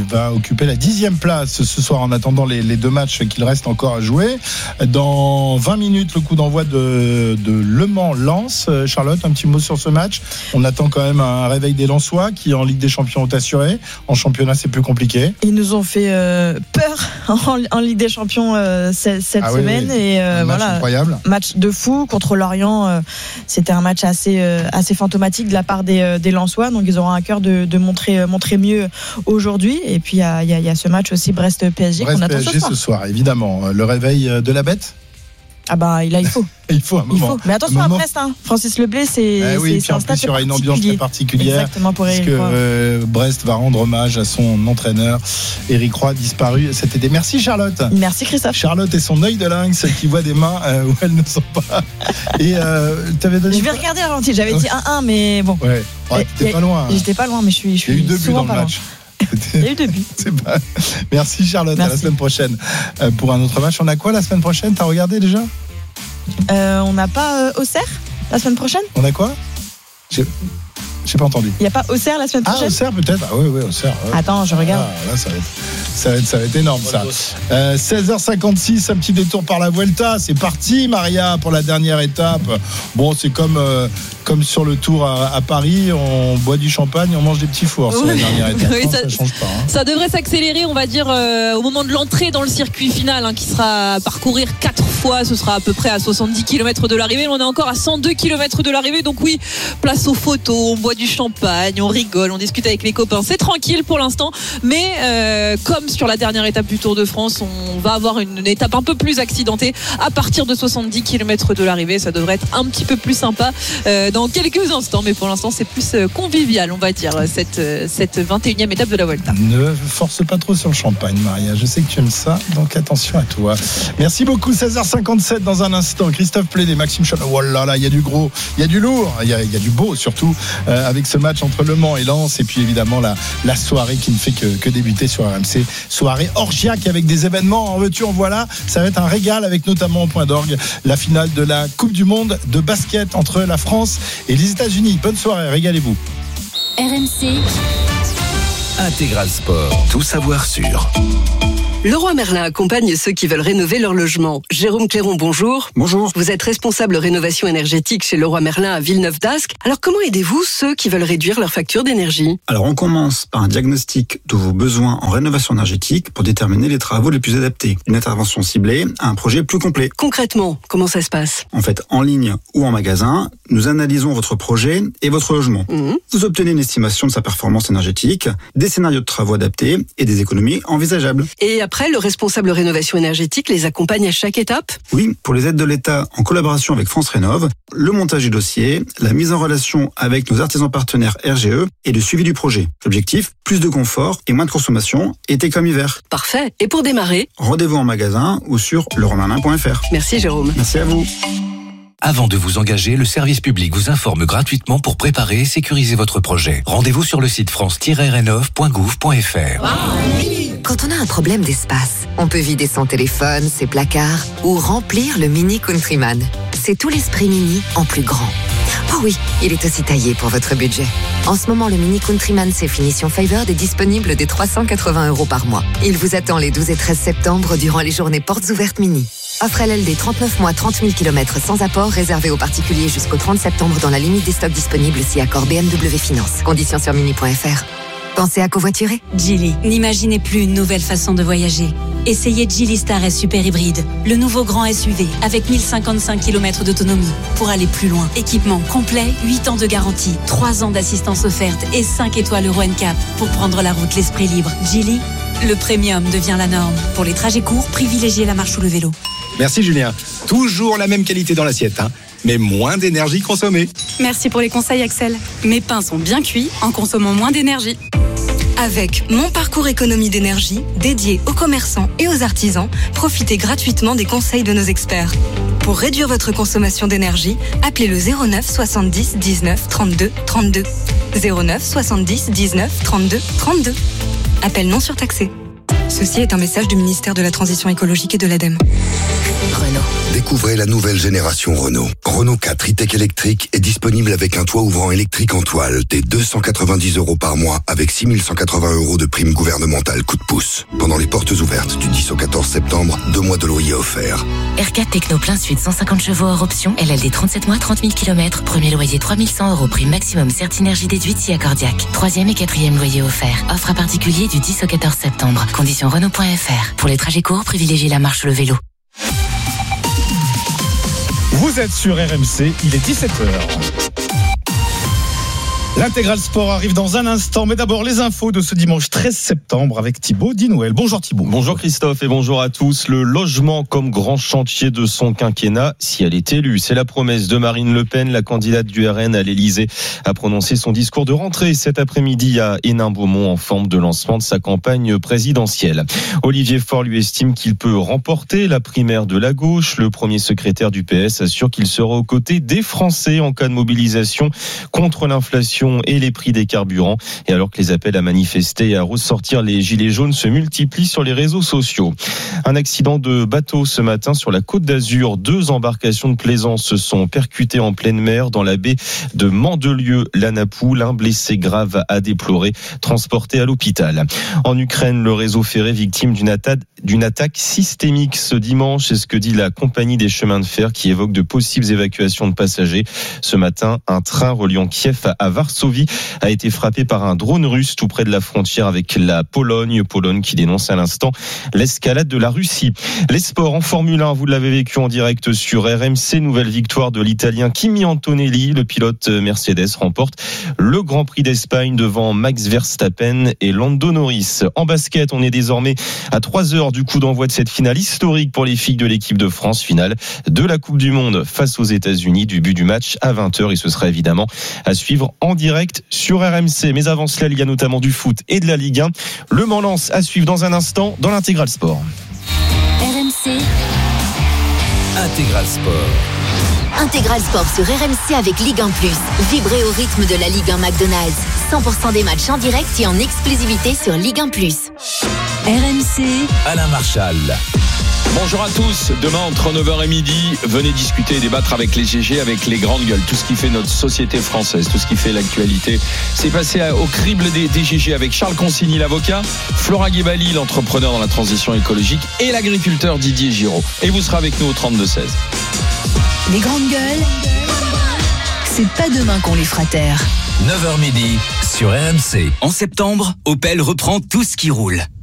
va occuper la 10e place ce soir en attendant les 2 matchs qu'il reste encore à jouer. Dans 20 minutes, le coup d'envoi de Le Mans-Lens. Charlotte, un petit mot sur ce match. On attend quand même un réveil des Lensois qui en Ligue des Champions ont assuré. En championnat, c'est plus compliqué. Ils nous ont fait peur en Ligue des Champions cette semaine. Oui. Et match incroyable. Match de fou contre Lorient. C'était un match assez fantomatique de la part des Lensois. Donc ils auront à cœur de montrer mieux aujourd'hui. Et puis il y a ce match aussi Brest-PSG qu'on attend ce soir. Évidemment. Le réveil de la bête. Ah bah là il faut. Il faut un moment. Mais attention à Brest, hein. Francis Leblay, c'est en plus il y aura une ambiance très particulière. Exactement, pour Eric Roy. Brest va rendre hommage à son entraîneur Eric Roy, disparu cet été. Merci Charlotte. Merci Christophe. Charlotte et son œil de lynx qui voit des mains où elles ne sont pas. Et t'avais donné. Je vais regarder avant. J'avais dit 1-1, mais bon. Ouais. T'étais pas loin. J'étais pas loin, mais je suis. Il y a eu 2 buts dans le match. Il y a eu 2 buts. Merci Charlotte. Merci. À la semaine prochaine pour un autre match. On a quoi la semaine prochaine? T'as regardé déjà? On n'a pas Auxerre la semaine prochaine? On a quoi? J'ai pas entendu. Il n'y a pas Auxerre la semaine prochaine? Auxerre peut-être. Ah oui, Auxerre. Ouais. Attends, je regarde. Là, ça va être énorme ça. 16h56, un petit détour par la Vuelta. C'est parti, Maria, pour la dernière étape. Bon, c'est comme sur le Tour à Paris, on boit du champagne, on mange des petits fours sur la dernière étape. Oui, ça change pas. Ça devrait s'accélérer, on va dire, au moment de l'entrée dans le circuit final, qui sera à parcourir 4 fois. Ce sera à peu près à 70 km de l'arrivée. On est encore à 102 km de l'arrivée. Donc oui, place aux photos, on boit du champagne, on rigole, on discute avec les copains. C'est tranquille pour l'instant, mais comme sur la dernière étape du Tour de France, on va avoir une étape un peu plus accidentée à partir de 70 km de l'arrivée. Ça devrait être un petit peu plus sympa dans quelques instants, mais pour l'instant c'est plus convivial, on va dire, cette 21e étape de la Vuelta. Ne force pas trop sur le champagne, Maria, je sais que tu aimes ça, donc attention à toi. Merci beaucoup. 16h57 dans un instant, Christophe Plédé, Maxime Chalot. Oh là là, il y a du gros, il y a du lourd, il y a du beau surtout, avec ce match entre Le Mans et Lens, et puis évidemment la soirée qui ne fait que débuter sur RMC, soirée orgiaque avec des événements en veux-tu en voilà. Ça va être un régal avec notamment au point d'orgue la finale de la Coupe du Monde de basket entre la France et les États-Unis. Bonne soirée, régalez-vous. RMC Intégral Sport, tout savoir sur. Leroy Merlin accompagne ceux qui veulent rénover leur logement. Jérôme Clairon, bonjour. Bonjour. Vous êtes responsable rénovation énergétique chez Leroy Merlin à Villeneuve-d'Ascq. Alors comment aidez-vous ceux qui veulent réduire leur facture d'énergie? Alors on commence par un diagnostic de vos besoins en rénovation énergétique pour déterminer les travaux les plus adaptés. Une intervention ciblée à un projet plus complet. Concrètement, comment ça se passe? En fait, en ligne ou en magasin, nous analysons votre projet et votre logement. Vous obtenez une estimation de sa performance énergétique, des scénarios de travaux adaptés et des économies envisageables. Et après, le responsable rénovation énergétique les accompagne à chaque étape? Oui, pour les aides de l'État en collaboration avec France Rénov', le montage du dossier, la mise en relation avec nos artisans partenaires RGE et le suivi du projet. L'objectif, plus de confort et moins de consommation, été comme hiver. Parfait. Et pour démarrer, rendez-vous en magasin ou sur leroymerlin.fr. Merci Jérôme. Merci à vous. Avant de vous engager, le service public vous informe gratuitement pour préparer et sécuriser votre projet. Rendez-vous sur le site france-rénov.gouv.fr. Quand on a un problème d'espace, on peut vider son téléphone, ses placards ou remplir le Mini Countryman. C'est tout l'esprit Mini en plus grand. Oh oui, il est aussi taillé pour votre budget. En ce moment, le Mini Countryman c'est finition Favored est disponible dès 380 € par mois. Il vous attend les 12 et 13 septembre durant les journées portes ouvertes Mini. Offre LLD 39 mois, 30 000 km sans apport, réservé aux particuliers jusqu'au 30 septembre dans la limite des stocks disponibles si accord BMW Finance. Conditions sur mini.fr. Pensez à covoiturer. Geely, n'imaginez plus une nouvelle façon de voyager. Essayez Geely Star S Super Hybride, le nouveau grand SUV avec 1055 km d'autonomie pour aller plus loin. Équipement complet, 8 ans de garantie, 3 ans d'assistance offerte et 5 étoiles Euro NCAP pour prendre la route l'esprit libre. Geely, le premium devient la norme. Pour les trajets courts, privilégiez la marche ou le vélo. Merci Julien. Toujours la même qualité dans l'assiette, mais moins d'énergie consommée. Merci pour les conseils Axel. Mes pains sont bien cuits en consommant moins d'énergie. Avec Mon Parcours Économie d'énergie, dédié aux commerçants et aux artisans, profitez gratuitement des conseils de nos experts. Pour réduire votre consommation d'énergie, appelez le 09 70 19 32 32. 09 70 19 32 32. Appel non surtaxé. Ceci est un message du ministère de la Transition écologique et de l'ADEME. Renault. Découvrez la nouvelle génération Renault. Renault 4 e-tech électrique est disponible avec un toit ouvrant électrique en toile dès 290 € par mois avec 6 180 € de prime gouvernementale coup de pouce. Pendant les portes ouvertes du 10 au 14 septembre, 2 mois de loyer offerts. R4 Techno plein sud, 150 chevaux hors option, LLD 37 mois, 30 000 km, premier loyer 3 100 €, prime maximum Certinergie déduite si accordiaque. 3e et 4e loyer offert. Offre à particulier du 10 au 14 septembre. Conditions Renault.fr. Pour les trajets courts, privilégiez la marche ou le vélo. Vous êtes sur RMC, il est 17h. L'intégral sport arrive dans un instant, mais d'abord les infos de ce dimanche 13 septembre avec Thibaut Dinouel. Bonjour Thibaut. Bonjour Christophe et bonjour à tous. Le logement comme grand chantier de son quinquennat, si elle est élue. C'est la promesse de Marine Le Pen, la candidate du RN à l'Elysée, a prononcé son discours de rentrée cet après-midi à Hénin-Beaumont en forme de lancement de sa campagne présidentielle. Olivier Faure lui estime qu'il peut remporter la primaire de la gauche. Le premier secrétaire du PS assure qu'il sera aux côtés des Français en cas de mobilisation contre l'inflation et les prix des carburants. Et alors que les appels à manifester et à ressortir les gilets jaunes se multiplient sur les réseaux sociaux. Un accident de bateau ce matin sur la Côte d'Azur. 2 embarcations de plaisance se sont percutées en pleine mer dans la baie de Mandelieu-Lanapoule. Un blessé grave à déplorer, transporté à l'hôpital. En Ukraine, le réseau ferré victime d'une attaque systémique ce dimanche. C'est ce que dit la compagnie des chemins de fer qui évoque de possibles évacuations de passagers. Ce matin, un train reliant Kiev à Varsovie a été frappé par un drone russe tout près de la frontière avec la Pologne qui dénonce à l'instant l'escalade de la Russie. Les sports en Formule 1, vous l'avez vécu en direct sur RMC. Nouvelle victoire de l'Italien Kimi Antonelli. Le pilote Mercedes remporte le Grand Prix d'Espagne devant Max Verstappen et Lando Norris. En basket, on est désormais à 3 heures du coup d'envoi de cette finale historique pour les filles de l'équipe de France, finale de la Coupe du Monde face aux États-Unis. Début du match à 20h et ce sera évidemment à suivre en direct sur RMC. Mais avant cela, il y a notamment du foot et de la Ligue 1. Le Mans-Lens à suivre dans un instant dans l'Intégral Sport. RMC Intégral Sport. Intégral Sport sur RMC avec Ligue 1+. Vibrez au rythme de la Ligue 1 McDonald's. 100% des matchs en direct et en exclusivité sur Ligue 1+. RMC Alain Marchal. Bonjour à tous, demain entre 9h et midi, venez discuter et débattre avec les GG, avec les grandes gueules, tout ce qui fait notre société française, tout ce qui fait l'actualité. C'est passé au crible des GG avec Charles Consigny, l'avocat, Flora Guébali, l'entrepreneur dans la transition écologique et l'agriculteur Didier Giraud. Et vous serez avec nous au 32-16. Les grandes gueules, c'est pas demain qu'on les fera taire. 9h midi sur RMC. En septembre, Opel reprend tout ce qui roule.